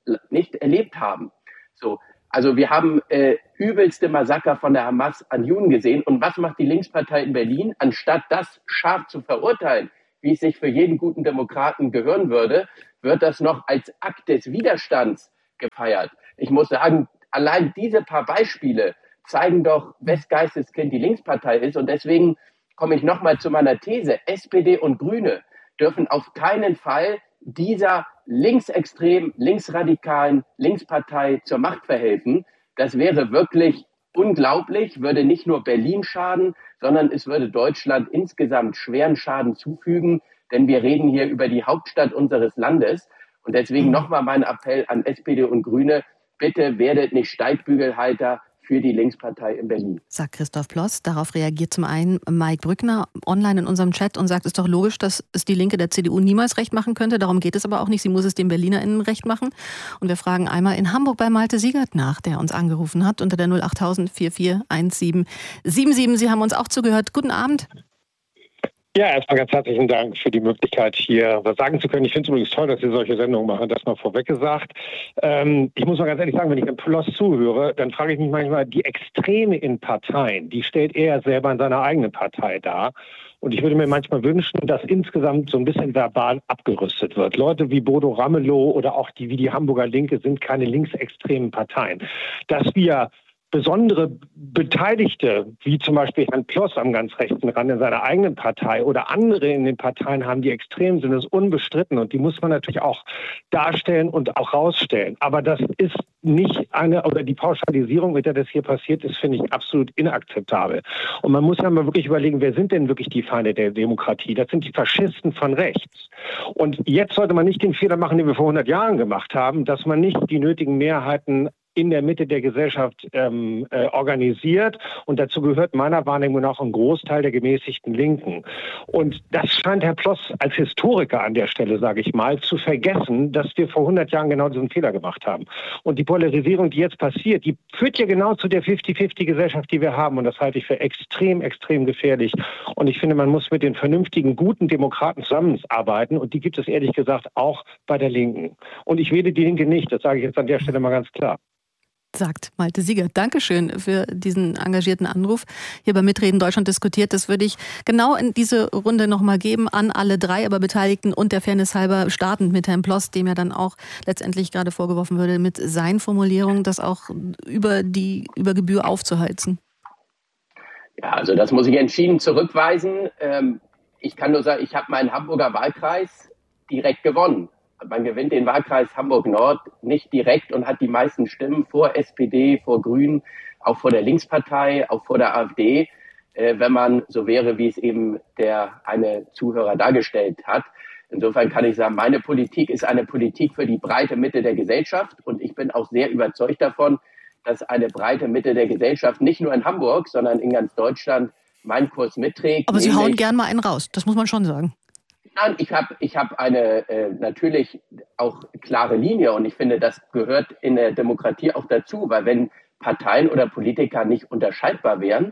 nicht erlebt haben. So, also wir haben übelste Massaker von der Hamas an Juden gesehen. Und was macht die Linkspartei in Berlin? Anstatt das scharf zu verurteilen, wie es sich für jeden guten Demokraten gehören würde, wird das noch als Akt des Widerstands gefeiert. Ich muss sagen, allein diese paar Beispiele zeigen doch, wes Geisteskind die Linkspartei ist. Und deswegen komme ich nochmal zu meiner These. SPD und Grüne dürfen auf keinen Fall dieser linksextremen, linksradikalen Linkspartei zur Macht verhelfen. Das wäre wirklich unglaublich, würde nicht nur Berlin schaden, sondern es würde Deutschland insgesamt schweren Schaden zufügen. Denn wir reden hier über die Hauptstadt unseres Landes. Und deswegen nochmal mein Appell an SPD und Grüne, bitte werdet nicht Steigbügelhalter für die Linkspartei in Berlin. Sagt Christoph Ploss. Darauf reagiert zum einen Mike Brückner online in unserem Chat und sagt, es ist doch logisch, dass es die Linke der CDU niemals recht machen könnte. Darum geht es aber auch nicht. Sie muss es den BerlinerInnen recht machen. Und wir fragen einmal in Hamburg bei Malte Siegert nach, der uns angerufen hat unter der 08000 441777. Sie haben uns auch zugehört. Guten Abend. Ja, erstmal ganz herzlichen Dank für die Möglichkeit, hier was sagen zu können. Ich finde es übrigens toll, dass Sie solche Sendungen machen, das mal vorweg gesagt. Ich muss mal ganz ehrlich sagen, wenn ich dem Ploss zuhöre, dann frage ich mich manchmal, die Extreme in Parteien, die stellt er selber in seiner eigenen Partei dar. Und ich würde mir manchmal wünschen, dass insgesamt so ein bisschen verbal abgerüstet wird. Leute wie Bodo Ramelow oder auch wie die Hamburger Linke sind keine linksextremen Parteien. Dass wir besondere Beteiligte, wie zum Beispiel Herrn Ploss am ganz rechten Rand in seiner eigenen Partei oder andere in den Parteien haben, die extrem sind, ist unbestritten. Und die muss man natürlich auch darstellen und auch rausstellen. Aber das ist nicht die Pauschalisierung, mit der das hier passiert ist, finde ich absolut inakzeptabel. Und man muss ja mal wirklich überlegen, wer sind denn wirklich die Feinde der Demokratie? Das sind die Faschisten von rechts. Und jetzt sollte man nicht den Fehler machen, den wir vor 100 Jahren gemacht haben, dass man nicht die nötigen Mehrheiten in der Mitte der Gesellschaft organisiert. Und dazu gehört meiner Wahrnehmung auch ein Großteil der gemäßigten Linken. Und das scheint Herr Ploss als Historiker an der Stelle, sage ich mal, zu vergessen, dass wir vor 100 Jahren genau diesen Fehler gemacht haben. Und die Polarisierung, die jetzt passiert, die führt ja genau zu der 50-50-Gesellschaft, die wir haben. Und das halte ich für extrem, extrem gefährlich. Und ich finde, man muss mit den vernünftigen, guten Demokraten zusammenarbeiten. Und die gibt es ehrlich gesagt auch bei der Linken. Und ich wähle die Linke nicht. Das sage ich jetzt an der Stelle mal ganz klar. Sagt Malte Siegert. Dankeschön für diesen engagierten Anruf. Hier bei Mitreden Deutschland diskutiert. Das würde ich genau in diese Runde nochmal geben an alle drei, aber Beteiligten und der Fairness halber startend mit Herrn Ploss, dem ja dann auch letztendlich gerade vorgeworfen würde, mit seinen Formulierungen das auch über Gebühr aufzuheizen. Ja, also das muss ich entschieden zurückweisen. Ich kann nur sagen, ich habe meinen Hamburger Wahlkreis direkt gewonnen. Man gewinnt den Wahlkreis Hamburg-Nord nicht direkt und hat die meisten Stimmen vor SPD, vor Grünen, auch vor der Linkspartei, auch vor der AfD, wenn man so wäre, wie es eben der eine Zuhörer dargestellt hat. Insofern kann ich sagen, meine Politik ist eine Politik für die breite Mitte der Gesellschaft. Und ich bin auch sehr überzeugt davon, dass eine breite Mitte der Gesellschaft nicht nur in Hamburg, sondern in ganz Deutschland meinen Kurs mitträgt. Aber Sie hauen gern mal einen raus, das muss man schon sagen. Nein, ich hab eine natürlich auch klare Linie und ich finde, das gehört in der Demokratie auch dazu, weil wenn Parteien oder Politiker nicht unterscheidbar wären,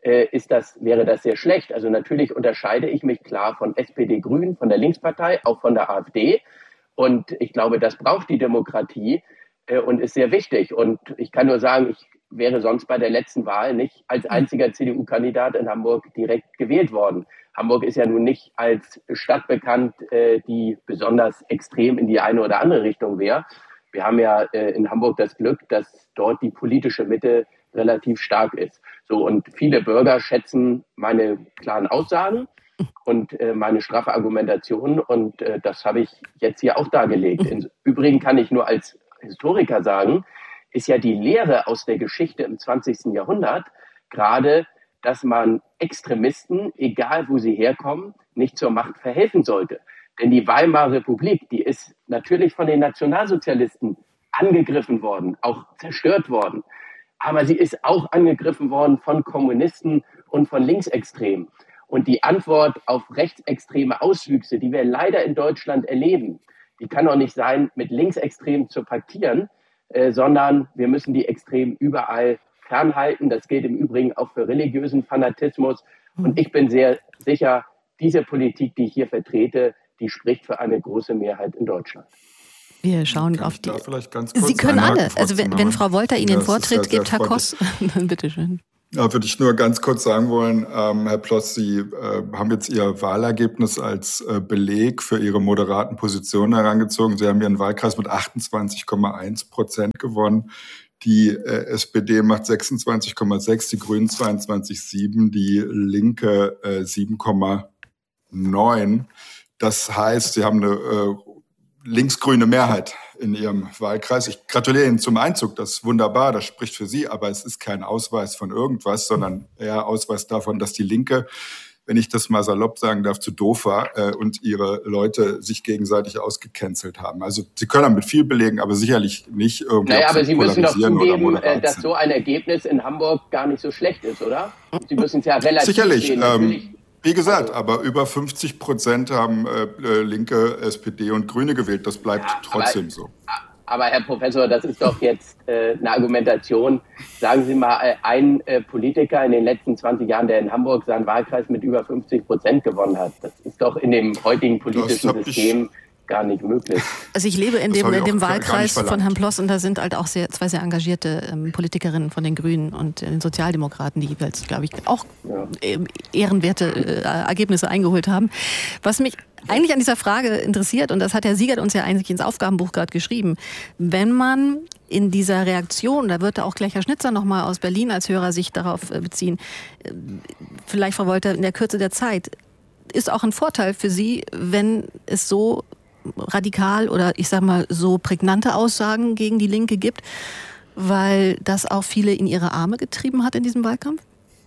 wäre das sehr schlecht. Also natürlich unterscheide ich mich klar von SPD, Grünen, von der Linkspartei, auch von der AfD und ich glaube, das braucht die Demokratie und ist sehr wichtig und ich kann nur sagen, ich wäre sonst bei der letzten Wahl nicht als einziger CDU-Kandidat in Hamburg direkt gewählt worden. Hamburg ist ja nun nicht als Stadt bekannt, die besonders extrem in die eine oder andere Richtung wäre. Wir haben ja in Hamburg das Glück, dass dort die politische Mitte relativ stark ist. So, und viele Bürger schätzen meine klaren Aussagen und meine straffe Argumentation und das habe ich jetzt hier auch dargelegt. Im Übrigen kann ich nur als Historiker sagen, ist ja die Lehre aus der Geschichte im 20. Jahrhundert gerade, dass man Extremisten, egal wo sie herkommen, nicht zur Macht verhelfen sollte. Denn die Weimarer Republik, die ist natürlich von den Nationalsozialisten angegriffen worden, auch zerstört worden. Aber sie ist auch angegriffen worden von Kommunisten und von Linksextremen. Und die Antwort auf rechtsextreme Auswüchse, die wir leider in Deutschland erleben, die kann doch nicht sein, mit Linksextremen zu paktieren, sondern wir müssen die Extremen überall fernhalten. Das gilt im Übrigen auch für religiösen Fanatismus. Und ich bin sehr sicher, diese Politik, die ich hier vertrete, die spricht für eine große Mehrheit in Deutschland. Wir schauen Kann auf ich die. da vielleicht ganz kurz Sie können alle. einhaken, Frau Also wenn Zimmermann? Frau Wolter Ihnen den Das ist Vortritt sehr, sehr gibt, Herr freundlich. Koss, dann bitteschön. Ja, würde ich nur ganz kurz sagen wollen, Herr Ploss, Sie haben jetzt Ihr Wahlergebnis als Beleg für Ihre moderaten Positionen herangezogen. Sie haben Ihren Wahlkreis mit 28,1% gewonnen. Die SPD macht 26,6, die Grünen 22,7, die Linke 7,9. Das heißt, Sie haben eine linksgrüne Mehrheit in Ihrem Wahlkreis. Ich gratuliere Ihnen zum Einzug, das ist wunderbar, das spricht für Sie, aber es ist kein Ausweis von irgendwas, sondern eher Ausweis davon, dass die Linke, wenn ich das mal salopp sagen darf, zu doof war und ihre Leute sich gegenseitig ausgecancelt haben. Also Sie können damit viel belegen, aber sicherlich nicht irgendwie aber Sie müssen doch zugeben, dass sind. so ein Ergebnis in Hamburg gar nicht so schlecht ist, oder? Sie müssen es ja relativ Sicherlich. sehen. Wie gesagt, aber über 50% haben Linke, SPD und Grüne gewählt. Das bleibt trotzdem so. Aber Herr Professor, das ist doch jetzt eine Argumentation. Sagen Sie mal, ein Politiker in den letzten 20 Jahren, der in Hamburg seinen Wahlkreis mit über 50% gewonnen hat. Das ist doch in dem heutigen politischen System gar nicht möglich. Also ich lebe in dem Wahlkreis von Herrn Ploss und da sind halt auch zwei sehr engagierte Politikerinnen von den Grünen und den Sozialdemokraten, die jeweils, glaube ich, auch ehrenwerte Ergebnisse eingeholt haben. Was mich eigentlich an dieser Frage interessiert, und das hat Herr Siegert uns ja eigentlich ins Aufgabenbuch gerade geschrieben, wenn man in dieser Reaktion, da wird auch gleich Herr Schnitzer nochmal aus Berlin als Hörer sich darauf beziehen, vielleicht, Frau Wolter, in der Kürze der Zeit, ist auch ein Vorteil für Sie, wenn es so radikal oder ich sag mal so prägnante Aussagen gegen die Linke gibt, weil das auch viele in ihre Arme getrieben hat in diesem Wahlkampf?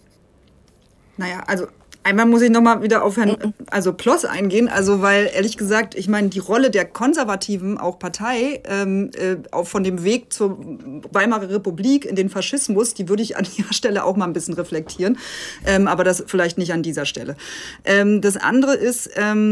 Naja, also einmal muss ich nochmal wieder auf Herrn Ploss eingehen, also weil ehrlich gesagt, ich meine, die Rolle der konservativen auch Partei auch von dem Weg zur Weimarer Republik in den Faschismus, die würde ich an ihrer Stelle auch mal ein bisschen reflektieren, aber das vielleicht nicht an dieser Stelle. Das andere ist,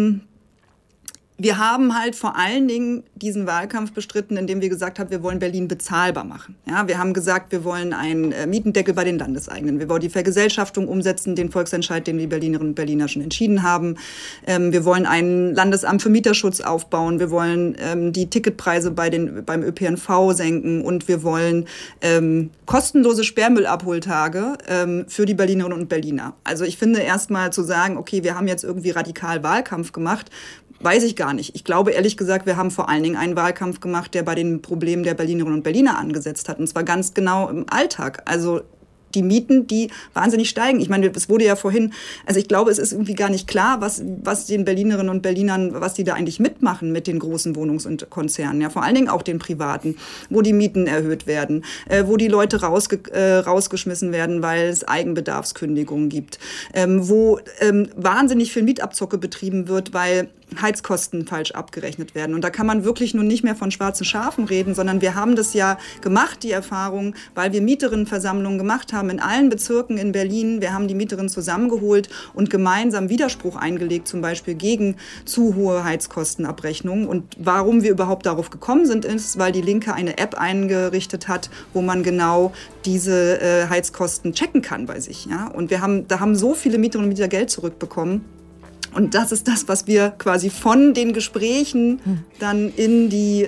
wir haben halt vor allen Dingen diesen Wahlkampf bestritten, indem wir gesagt haben, wir wollen Berlin bezahlbar machen. Ja, wir haben gesagt, wir wollen einen Mietendeckel bei den Landeseigenen. Wir wollen die Vergesellschaftung umsetzen, den Volksentscheid, den die Berlinerinnen und Berliner schon entschieden haben. Wir wollen ein Landesamt für Mieterschutz aufbauen. Wir wollen die Ticketpreise beim ÖPNV senken. Und wir wollen kostenlose Sperrmüllabholtage für die Berlinerinnen und Berliner. Also ich finde erstmal zu sagen, okay, wir haben jetzt irgendwie radikal Wahlkampf gemacht, weiß ich gar nicht. Ich glaube ehrlich gesagt, wir haben vor allen Dingen einen Wahlkampf gemacht, der bei den Problemen der Berlinerinnen und Berliner angesetzt hat. Und zwar ganz genau im Alltag. Also die Mieten, die wahnsinnig steigen. Ich meine, es wurde ja vorhin, also ich glaube, es ist irgendwie gar nicht klar, was den Berlinerinnen und Berlinern, was die da eigentlich mitmachen mit den großen Wohnungs- und Konzernen, ja, vor allen Dingen auch den privaten, wo die Mieten erhöht werden, wo die Leute rausgeschmissen werden, weil es Eigenbedarfskündigungen gibt, wo wahnsinnig viel Mietabzocke betrieben wird, weil Heizkosten falsch abgerechnet werden. Und da kann man wirklich nun nicht mehr von schwarzen Schafen reden, sondern wir haben das ja gemacht, die Erfahrung, weil wir Mieterinnenversammlungen gemacht haben in allen Bezirken in Berlin. Wir haben die Mieterinnen zusammengeholt und gemeinsam Widerspruch eingelegt, zum Beispiel gegen zu hohe Heizkostenabrechnungen. Und warum wir überhaupt darauf gekommen sind, ist, weil die Linke eine App eingerichtet hat, wo man genau diese Heizkosten checken kann bei sich. Ja? Und da haben so viele Mieterinnen und Mieter Geld zurückbekommen. Und das ist das, was wir quasi von den Gesprächen dann in die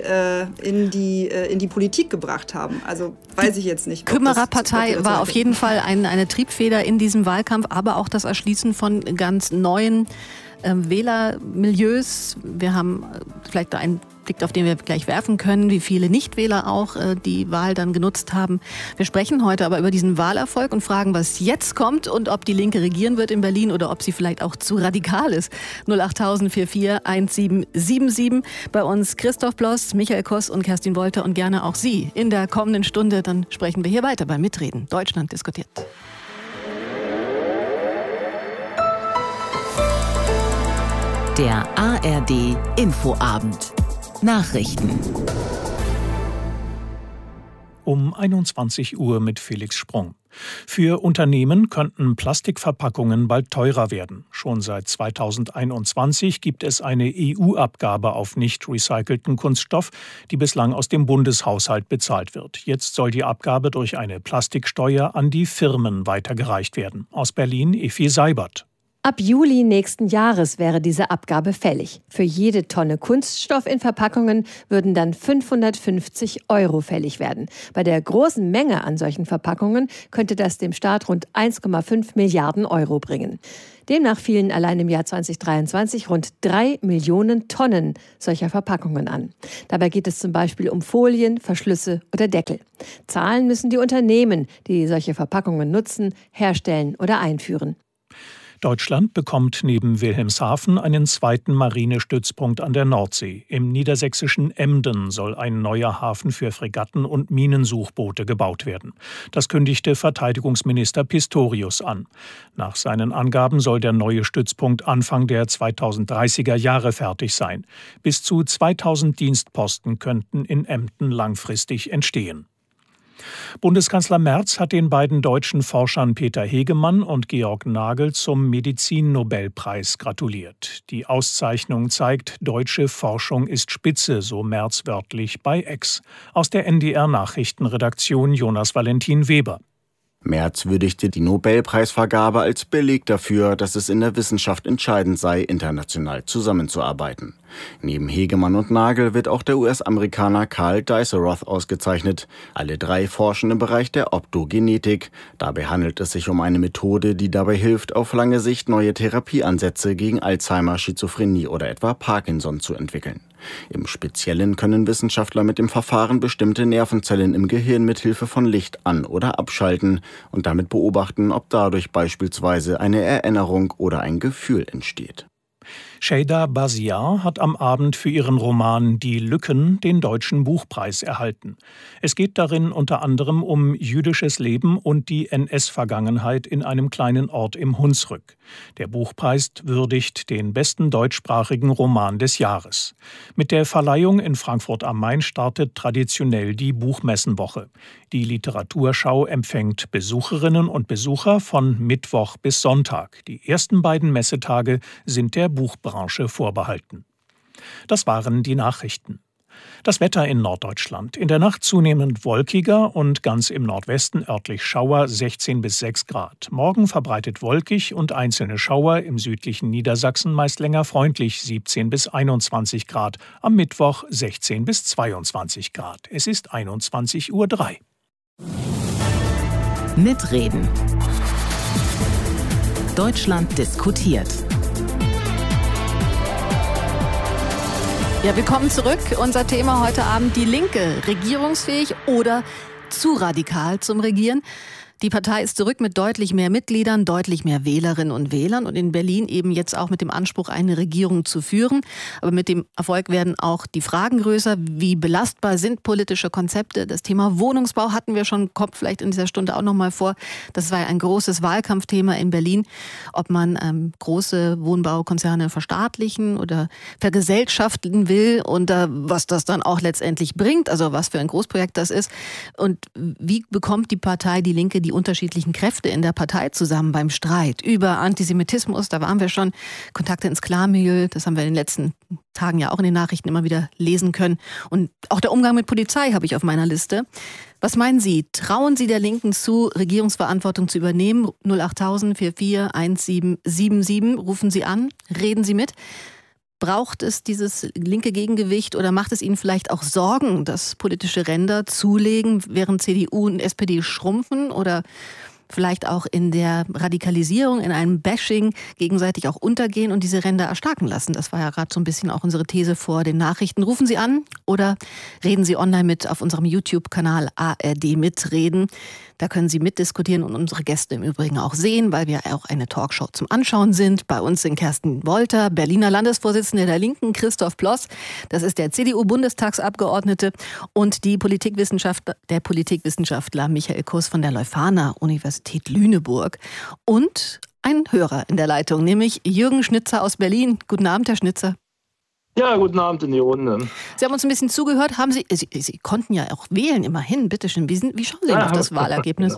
Politik gebracht haben. Also weiß ich jetzt nicht. Kümmererpartei war auf jeden Fall eine Triebfeder in diesem Wahlkampf, aber auch das Erschließen von ganz neuen Wählermilieus. Wir haben vielleicht einen Blick, auf den wir gleich werfen können, wie viele Nichtwähler auch die Wahl dann genutzt haben. Wir sprechen heute aber über diesen Wahlerfolg und fragen, was jetzt kommt und ob die Linke regieren wird in Berlin oder ob sie vielleicht auch zu radikal ist. 08000 44 1777. Bei uns Christoph Ploss, Michael Koss und Kerstin Wolter und gerne auch Sie in der kommenden Stunde. Dann sprechen wir hier weiter beim Mitreden. Deutschland diskutiert. Der ARD Infoabend. Nachrichten. Um 21 Uhr mit Felix Sprung. Für Unternehmen könnten Plastikverpackungen bald teurer werden. Schon seit 2021 gibt es eine EU-Abgabe auf nicht recycelten Kunststoff, die bislang aus dem Bundeshaushalt bezahlt wird. Jetzt soll die Abgabe durch eine Plastiksteuer an die Firmen weitergereicht werden. Aus Berlin Effi Seibert. Ab Juli nächsten Jahres wäre diese Abgabe fällig. Für jede Tonne Kunststoff in Verpackungen würden dann 550 € fällig werden. Bei der großen Menge an solchen Verpackungen könnte das dem Staat rund 1,5 Milliarden € bringen. Demnach fielen allein im Jahr 2023 rund 3 Millionen Tonnen solcher Verpackungen an. Dabei geht es zum Beispiel um Folien, Verschlüsse oder Deckel. Zahlen müssen die Unternehmen, die solche Verpackungen nutzen, herstellen oder einführen. Deutschland bekommt neben Wilhelmshaven einen zweiten Marinestützpunkt an der Nordsee. Im niedersächsischen Emden soll ein neuer Hafen für Fregatten und Minensuchboote gebaut werden. Das kündigte Verteidigungsminister Pistorius an. Nach seinen Angaben soll der neue Stützpunkt Anfang der 2030er Jahre fertig sein. Bis zu 2000 Dienstposten könnten in Emden langfristig entstehen. Bundeskanzler Merz hat den beiden deutschen Forschern Peter Hegemann und Georg Nagel zum Medizin-Nobelpreis gratuliert. Die Auszeichnung zeigt, deutsche Forschung ist spitze, so Merz wörtlich bei X. Aus der NDR-Nachrichtenredaktion Jonas Valentin Weber. Merz würdigte die Nobelpreisvergabe als Beleg dafür, dass es in der Wissenschaft entscheidend sei, international zusammenzuarbeiten. Neben Hegemann und Nagel wird auch der US-Amerikaner Carl Diceroth ausgezeichnet. Alle drei forschen im Bereich der Optogenetik. Dabei handelt es sich um eine Methode, die dabei hilft, auf lange Sicht neue Therapieansätze gegen Alzheimer, Schizophrenie oder etwa Parkinson zu entwickeln. Im Speziellen können Wissenschaftler mit dem Verfahren bestimmte Nervenzellen im Gehirn mit Hilfe von Licht an- oder abschalten und damit beobachten, ob dadurch beispielsweise eine Erinnerung oder ein Gefühl entsteht. Şeyda Baziar hat am Abend für ihren Roman Die Lücken den Deutschen Buchpreis erhalten. Es geht darin unter anderem um jüdisches Leben und die NS-Vergangenheit in einem kleinen Ort im Hunsrück. Der Buchpreis würdigt den besten deutschsprachigen Roman des Jahres. Mit der Verleihung in Frankfurt am Main startet traditionell die Buchmessenwoche. Die Literaturschau empfängt Besucherinnen und Besucher von Mittwoch bis Sonntag. Die ersten beiden Messetage sind der Buchbranche vorbehalten. Das waren die Nachrichten. Das Wetter in Norddeutschland. In der Nacht zunehmend wolkiger und ganz im Nordwesten örtlich Schauer 16 bis 6 Grad. Morgen verbreitet wolkig und einzelne Schauer, im südlichen Niedersachsen meist länger freundlich 17 bis 21 Grad. Am Mittwoch 16 bis 22 Grad. Es ist 21:03 Uhr. Mitreden. Deutschland diskutiert. Ja, willkommen zurück. Unser Thema heute Abend: die Linke. Regierungsfähig oder zu radikal zum Regieren? Die Partei ist zurück mit deutlich mehr Mitgliedern, deutlich mehr Wählerinnen und Wählern und in Berlin eben jetzt auch mit dem Anspruch, eine Regierung zu führen. Aber mit dem Erfolg werden auch die Fragen größer. Wie belastbar sind politische Konzepte? Das Thema Wohnungsbau hatten wir schon, kommt vielleicht in dieser Stunde auch noch mal vor. Das war ja ein großes Wahlkampfthema in Berlin, ob man große Wohnbaukonzerne verstaatlichen oder vergesellschaften will und was das dann auch letztendlich bringt, also was für ein Großprojekt das ist. Und wie bekommt die Partei, die Linke, die unterschiedlichen Kräfte in der Partei zusammen beim Streit über Antisemitismus? Da waren wir schon. Kontakte ins Klarmilieu, das haben wir in den letzten Tagen ja auch in den Nachrichten immer wieder lesen können. Und auch der Umgang mit Polizei habe ich auf meiner Liste. Was meinen Sie? Trauen Sie der Linken zu, Regierungsverantwortung zu übernehmen? 08000 44 1777. Rufen Sie an, reden Sie mit. Braucht es dieses linke Gegengewicht oder macht es Ihnen vielleicht auch Sorgen, dass politische Ränder zulegen, während CDU und SPD schrumpfen oder vielleicht auch in der Radikalisierung, in einem Bashing gegenseitig auch untergehen und diese Ränder erstarken lassen? Das war ja gerade so ein bisschen auch unsere These vor den Nachrichten. Rufen Sie an oder reden Sie online mit auf unserem YouTube-Kanal ARD Mitreden. Da können Sie mitdiskutieren und unsere Gäste im Übrigen auch sehen, weil wir auch eine Talkshow zum Anschauen sind. Bei uns sind Kerstin Wolter, Berliner Landesvorsitzende der Linken, Christoph Ploss, das ist der CDU-Bundestagsabgeordnete, und der Politikwissenschaftler Michael Kuss von der Leuphana Universität Lüneburg. Und ein Hörer in der Leitung, nämlich Jürgen Schnitzer aus Berlin. Guten Abend, Herr Schnitzer. Ja, guten Abend in die Runde. Sie haben uns ein bisschen zugehört. Sie konnten ja auch wählen, immerhin. Bitte schön. Wie schauen Sie denn auf das Wahlergebnis?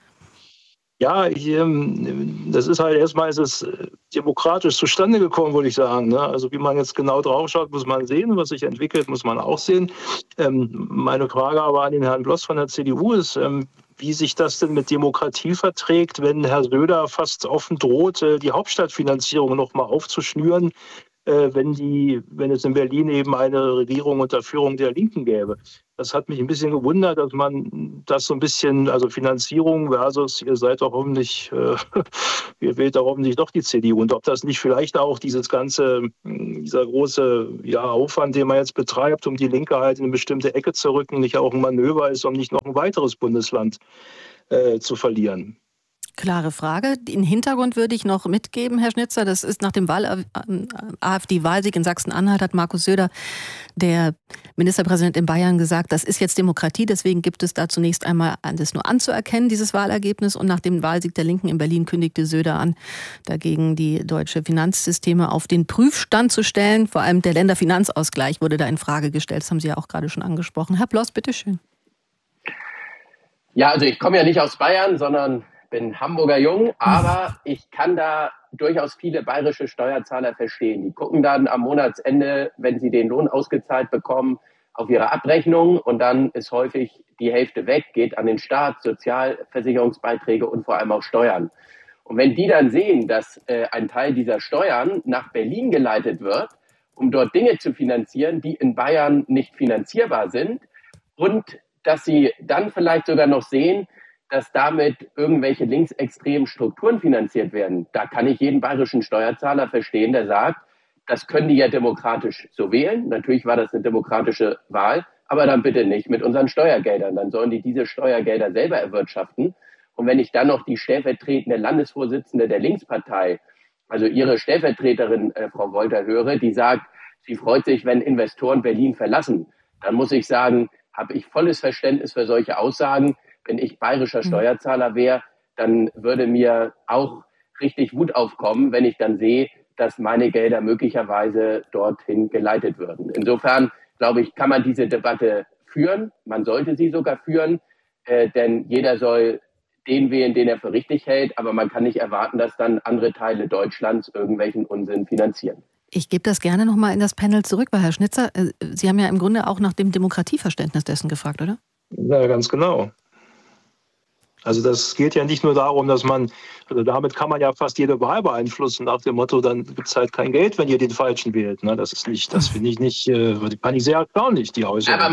Ja, das ist halt erstmal demokratisch zustande gekommen, würde ich sagen. Ne? Also wie man jetzt genau drauf schaut, muss man sehen. Was sich entwickelt, muss man auch sehen. Meine Frage aber an den Herrn Ploss von der CDU ist, wie sich das denn mit Demokratie verträgt, wenn Herr Söder fast offen droht, die Hauptstadtfinanzierung noch mal aufzuschnüren, wenn es in Berlin eben eine Regierung unter Führung der Linken gäbe. Das hat mich ein bisschen gewundert, dass man das so ein bisschen, also Finanzierung versus ihr seid doch hoffentlich, ihr wählt doch hoffentlich doch die CDU. Und ob das nicht vielleicht auch dieser große Aufwand, den man jetzt betreibt, um die Linke halt in eine bestimmte Ecke zu rücken, nicht auch ein Manöver ist, um nicht noch ein weiteres Bundesland zu verlieren. Klare Frage. Den Hintergrund würde ich noch mitgeben, Herr Schnitzer. Das ist nach dem AfD-Wahlsieg in Sachsen-Anhalt hat Markus Söder, der Ministerpräsident in Bayern, gesagt, das ist jetzt Demokratie. Deswegen gibt es da zunächst einmal das nur anzuerkennen, dieses Wahlergebnis. Und nach dem Wahlsieg der Linken in Berlin kündigte Söder an, dagegen die deutsche Finanzsysteme auf den Prüfstand zu stellen. Vor allem der Länderfinanzausgleich wurde da in Frage gestellt. Das haben Sie ja auch gerade schon angesprochen. Herr Bloss, bitteschön. Ja, also ich komme ja nicht aus Bayern, sondern bin Hamburger Jung, aber ich kann da durchaus viele bayerische Steuerzahler verstehen. Die gucken dann am Monatsende, wenn sie den Lohn ausgezahlt bekommen, auf ihre Abrechnung und dann ist häufig die Hälfte weg, geht an den Staat, Sozialversicherungsbeiträge und vor allem auch Steuern. Und wenn die dann sehen, dass ein Teil dieser Steuern nach Berlin geleitet wird, um dort Dinge zu finanzieren, die in Bayern nicht finanzierbar sind und dass sie dann vielleicht sogar noch sehen, dass damit irgendwelche linksextremen Strukturen finanziert werden. Da kann ich jeden bayerischen Steuerzahler verstehen, der sagt, das können die ja demokratisch so wählen. Natürlich war das eine demokratische Wahl, aber dann bitte nicht mit unseren Steuergeldern. Dann sollen die diese Steuergelder selber erwirtschaften. Und wenn ich dann noch die stellvertretende Landesvorsitzende der Linkspartei, also ihre Stellvertreterin, Frau Wolter, höre, die sagt, sie freut sich, wenn Investoren Berlin verlassen, dann muss ich sagen, habe ich volles Verständnis für solche Aussagen. Wenn ich bayerischer Steuerzahler wäre, dann würde mir auch richtig Wut aufkommen, wenn ich dann sehe, dass meine Gelder möglicherweise dorthin geleitet würden. Insofern, glaube ich, kann man diese Debatte führen. Man sollte sie sogar führen, denn jeder soll den wählen, den er für richtig hält. Aber man kann nicht erwarten, dass dann andere Teile Deutschlands irgendwelchen Unsinn finanzieren. Ich gebe das gerne nochmal in das Panel zurück, weil Herr Schnitzer, Sie haben ja im Grunde auch nach dem Demokratieverständnis dessen gefragt, oder? Ja, ganz genau. Also das geht ja nicht nur darum, dass damit kann man ja fast jede Wahl beeinflussen, nach dem Motto, dann gibt es halt kein Geld, wenn ihr den Falschen wählt. Das finde ich nicht, fand ich sehr erstaunlich, die Äußerung. Aber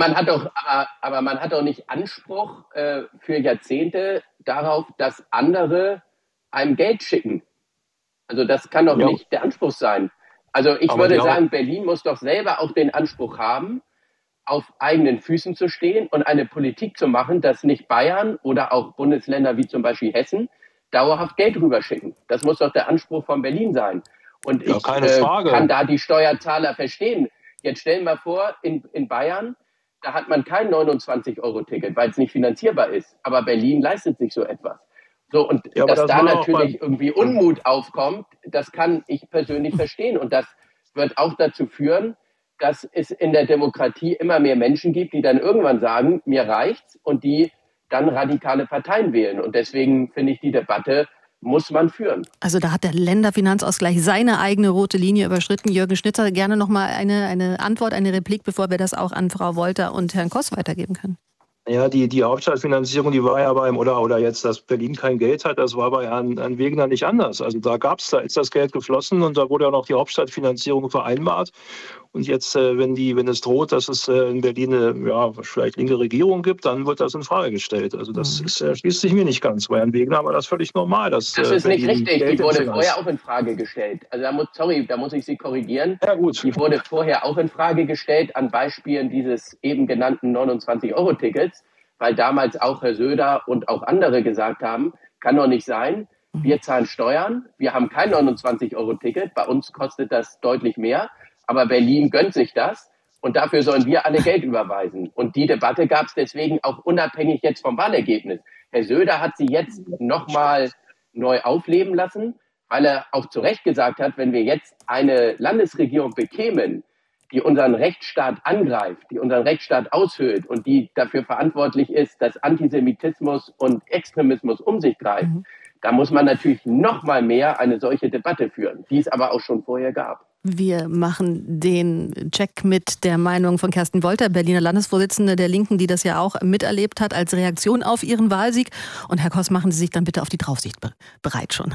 man hat doch nicht Anspruch für Jahrzehnte darauf, dass andere einem Geld schicken. Also das kann doch nicht der Anspruch sein. Also ich würde sagen, Berlin muss doch selber auch den Anspruch haben, auf eigenen Füßen zu stehen und eine Politik zu machen, dass nicht Bayern oder auch Bundesländer wie zum Beispiel Hessen dauerhaft Geld rüberschicken. Das muss doch der Anspruch von Berlin sein. Und ich kann da die Steuerzahler verstehen. Jetzt stellen wir vor, in Bayern, da hat man kein 29-Euro-Ticket, weil es nicht finanzierbar ist. Aber Berlin leistet sich so etwas. So, und dass da natürlich irgendwie Unmut aufkommt, das kann ich persönlich verstehen. Und das wird auch dazu führen, dass es in der Demokratie immer mehr Menschen gibt, die dann irgendwann sagen, mir reicht's, und die dann radikale Parteien wählen. Und deswegen finde ich, die Debatte muss man führen. Also da hat der Länderfinanzausgleich seine eigene rote Linie überschritten. Jürgen Schnitzer, gerne noch mal eine Antwort, eine Replik, bevor wir das auch an Frau Wolter und Herrn Koss weitergeben können. Ja, die Hauptstadtfinanzierung, die war ja oder jetzt, dass Berlin kein Geld hat, das war bei Herrn Wegener nicht anders. Also da ist das Geld geflossen und da wurde ja noch die Hauptstadtfinanzierung vereinbart. Und jetzt, wenn es droht, dass es in Berlin eine vielleicht linke Regierung gibt, dann wird das in Frage gestellt. Also das schließt sich mir nicht ganz. Bei Herrn Wegener war das völlig normal. Das ist nicht richtig. Die wurde vorher auch in Frage gestellt. Also da muss ich Sie korrigieren. Ja, gut. Die wurde vorher auch in Frage gestellt an Beispielen dieses eben genannten 29-Euro-Tickets, weil damals auch Herr Söder und auch andere gesagt haben, kann doch nicht sein, wir zahlen Steuern, wir haben kein 29-Euro-Ticket, bei uns kostet das deutlich mehr, aber Berlin gönnt sich das und dafür sollen wir alle Geld überweisen. Und die Debatte gab es deswegen auch unabhängig jetzt vom Wahlergebnis. Herr Söder hat sie jetzt nochmal neu aufleben lassen, weil er auch zu Recht gesagt hat, wenn wir jetzt eine Landesregierung bekämen, die unseren Rechtsstaat angreift, die unseren Rechtsstaat aushöhlt und die dafür verantwortlich ist, dass Antisemitismus und Extremismus um sich greift, da muss man natürlich noch mal mehr eine solche Debatte führen, die es aber auch schon vorher gab. Wir machen den Check mit der Meinung von Kerstin Wolter, Berliner Landesvorsitzende der Linken, die das ja auch miterlebt hat als Reaktion auf ihren Wahlsieg. Und Herr Koss, machen Sie sich dann bitte auf die Draufsicht bereit schon.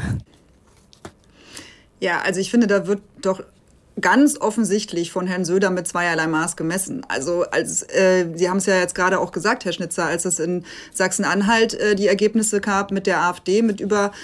Ja, also ich finde, da wird doch ganz offensichtlich von Herrn Söder mit zweierlei Maß gemessen. Also Sie haben es ja jetzt gerade auch gesagt, Herr Schnitzer, als es in Sachsen-Anhalt die Ergebnisse gab mit der AfD mit über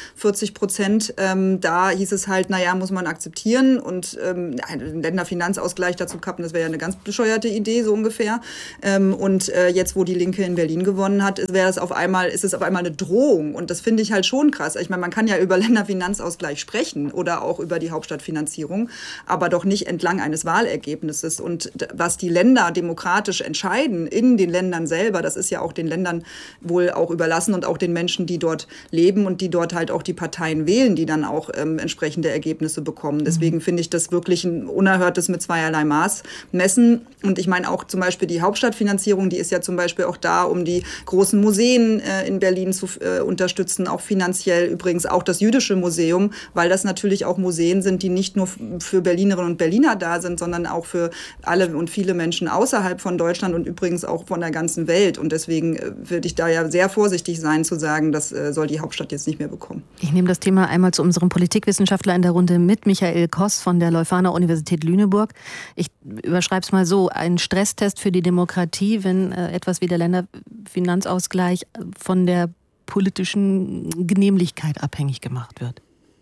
40%, da hieß es halt, naja, muss man akzeptieren und einen Länderfinanzausgleich dazu kappen, das wäre ja eine ganz bescheuerte Idee, so ungefähr. Und jetzt, wo die Linke in Berlin gewonnen hat, ist es auf einmal eine Drohung und das finde ich halt schon krass. Ich meine, man kann ja über Länderfinanzausgleich sprechen oder auch über die Hauptstadtfinanzierung, aber doch nicht entlang eines Wahlergebnisses. Und was die Länder demokratisch entscheiden, in den Ländern selber, das ist ja auch den Ländern wohl auch überlassen und auch den Menschen, die dort leben und die dort halt auch die Parteien wählen, die dann auch entsprechende Ergebnisse bekommen. Deswegen finde ich das wirklich ein unerhörtes mit zweierlei Maß messen. Und ich meine auch zum Beispiel die Hauptstadtfinanzierung, die ist ja zum Beispiel auch da, um die großen Museen in Berlin zu unterstützen, auch finanziell, übrigens auch das Jüdische Museum, weil das natürlich auch Museen sind, die nicht nur für Berlinerinnen und Berliner da sind, sondern auch für alle und viele Menschen außerhalb von Deutschland und übrigens auch von der ganzen Welt. Und deswegen würde ich da ja sehr vorsichtig sein zu sagen, das soll die Hauptstadt jetzt nicht mehr bekommen. Ich nehme das Thema einmal zu unserem Politikwissenschaftler in der Runde mit, Michael Koss von der Leuphana Universität Lüneburg. Ich überschreibe es mal so, ein Stresstest für die Demokratie, wenn etwas wie der Länderfinanzausgleich von der politischen Genehmlichkeit abhängig gemacht wird.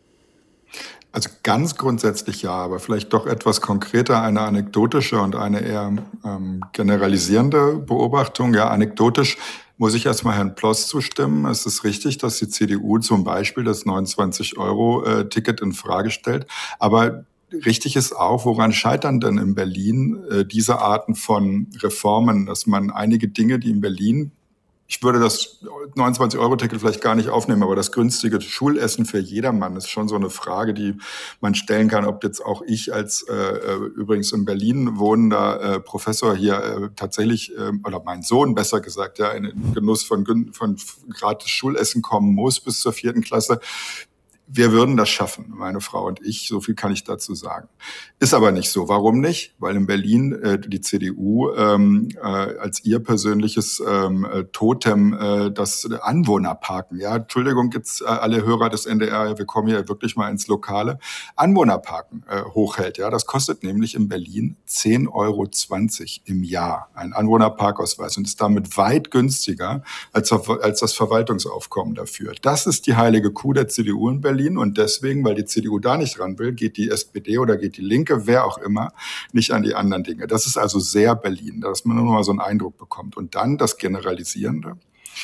Also ganz grundsätzlich ja, aber vielleicht doch etwas konkreter, eine anekdotische und eine eher generalisierende Beobachtung. Ja, anekdotisch muss ich erstmal Herrn Ploss zustimmen. Es ist richtig, dass die CDU zum Beispiel das 29-Euro-Ticket in Frage stellt. Aber richtig ist auch, woran scheitern denn in Berlin diese Arten von Reformen, dass man einige Dinge, die in Berlin, ich würde das 29-Euro-Ticket vielleicht gar nicht aufnehmen, aber das günstige Schulessen für jedermann ist schon so eine Frage, die man stellen kann, ob jetzt auch ich als übrigens in Berlin wohnender Professor hier tatsächlich, oder mein Sohn besser gesagt, ja, in den Genuss von gratis Schulessen kommen muss bis zur 4. Klasse. Wir würden das schaffen, meine Frau und ich, so viel kann ich dazu sagen. Ist aber nicht so. Warum nicht? Weil in Berlin die CDU als ihr persönliches Totem das Anwohnerparken, ja, Entschuldigung, jetzt alle Hörer des NDR, wir kommen hier wirklich mal ins Lokale, Anwohnerparken hochhält. Ja, das kostet nämlich in Berlin 10,20 € im Jahr, ein Anwohnerparkausweis, und ist damit weit günstiger als das Verwaltungsaufkommen dafür. Das ist die heilige Kuh der CDU in Berlin. Und deswegen, weil die CDU da nicht ran will, geht die SPD oder geht die Linke, wer auch immer, nicht an die anderen Dinge. Das ist also sehr Berlin, dass man nur mal so einen Eindruck bekommt. Und dann das Generalisierende.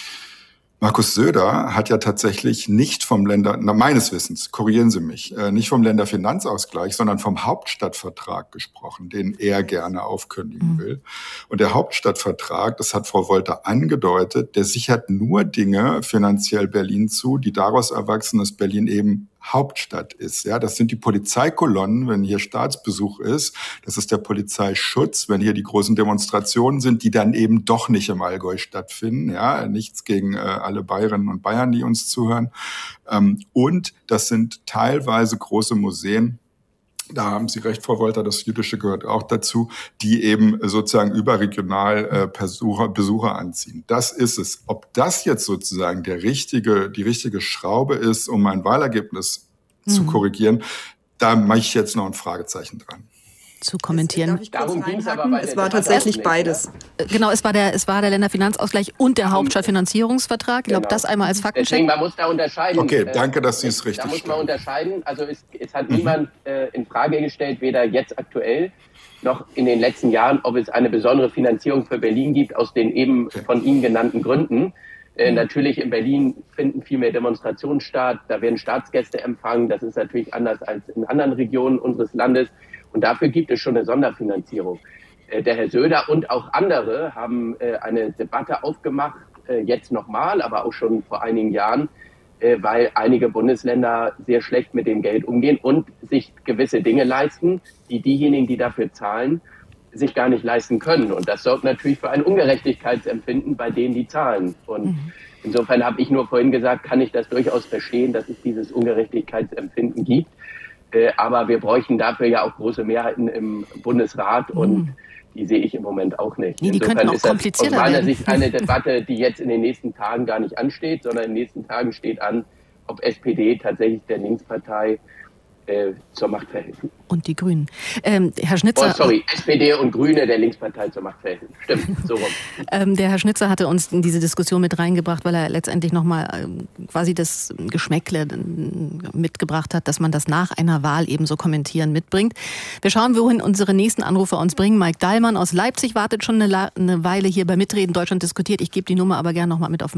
Markus Söder hat ja tatsächlich nicht vom meines Wissens, korrigieren Sie mich, nicht vom Länderfinanzausgleich, sondern vom Hauptstadtvertrag gesprochen, den er gerne aufkündigen will. Und der Hauptstadtvertrag, das hat Frau Wolter angedeutet, der sichert nur Dinge finanziell Berlin zu, die daraus erwachsen, dass Berlin eben Hauptstadt ist. Ja, das sind die Polizeikolonnen, wenn hier Staatsbesuch ist. Das ist der Polizeischutz, wenn hier die großen Demonstrationen sind, die dann eben doch nicht im Allgäu stattfinden. Ja, nichts gegen alle Bayerinnen und Bayern, die uns zuhören. Und das sind teilweise große Museen. Da haben Sie recht, Frau Wolter, das Jüdische gehört auch dazu, die eben sozusagen überregional Besucher anziehen. Das ist es. Ob das jetzt sozusagen die richtige Schraube ist, um ein Wahlergebnis zu korrigieren, da mache ich jetzt noch ein Fragezeichen dran. Zu kommentieren. Darum ging es aber bei es war tatsächlich nicht, beides. Ja? Genau, es war der Länderfinanzausgleich und der Hauptstadtfinanzierungsvertrag. Ich glaube, das einmal als Faktencheck. Deswegen, man muss da unterscheiden. Okay, danke, dass Sie es richtig stellen. Da muss man unterscheiden. Also es hat niemand in Frage gestellt, weder jetzt aktuell noch in den letzten Jahren, ob es eine besondere Finanzierung für Berlin gibt, aus den eben von Ihnen genannten Gründen. Natürlich in Berlin finden viel mehr Demonstrationen statt, da werden Staatsgäste empfangen. Das ist natürlich anders als in anderen Regionen unseres Landes. Und dafür gibt es schon eine Sonderfinanzierung. Der Herr Söder und auch andere haben eine Debatte aufgemacht, jetzt nochmal, aber auch schon vor einigen Jahren, weil einige Bundesländer sehr schlecht mit dem Geld umgehen und sich gewisse Dinge leisten, die diejenigen, die dafür zahlen, sich gar nicht leisten können. Und das sorgt natürlich für ein Ungerechtigkeitsempfinden bei denen, die zahlen. Und insofern habe ich nur vorhin gesagt, kann ich das durchaus verstehen, dass es dieses Ungerechtigkeitsempfinden gibt. Aber wir bräuchten dafür ja auch große Mehrheiten im Bundesrat und die sehe ich im Moment auch nicht. Nee, die könnten auch komplizierter werden. Aus meiner Sicht eine Debatte, die jetzt in den nächsten Tagen gar nicht ansteht, sondern in den nächsten Tagen steht an, ob SPD tatsächlich der Linkspartei zur Macht verhelfen. Und die Grünen. Herr Schnitzer... SPD und Grüne der Linkspartei zur Macht verhelfen. Stimmt, so rum. Der Herr Schnitzer hatte uns in diese Diskussion mit reingebracht, weil er letztendlich nochmal quasi das Geschmäckle mitgebracht hat, dass man das nach einer Wahl eben so kommentieren mitbringt. Wir schauen, wohin unsere nächsten Anrufer uns bringen. Mike Dahlmann aus Leipzig wartet schon eine Weile hier bei Mitreden Deutschland diskutiert. Ich gebe die Nummer aber gerne nochmal mit auf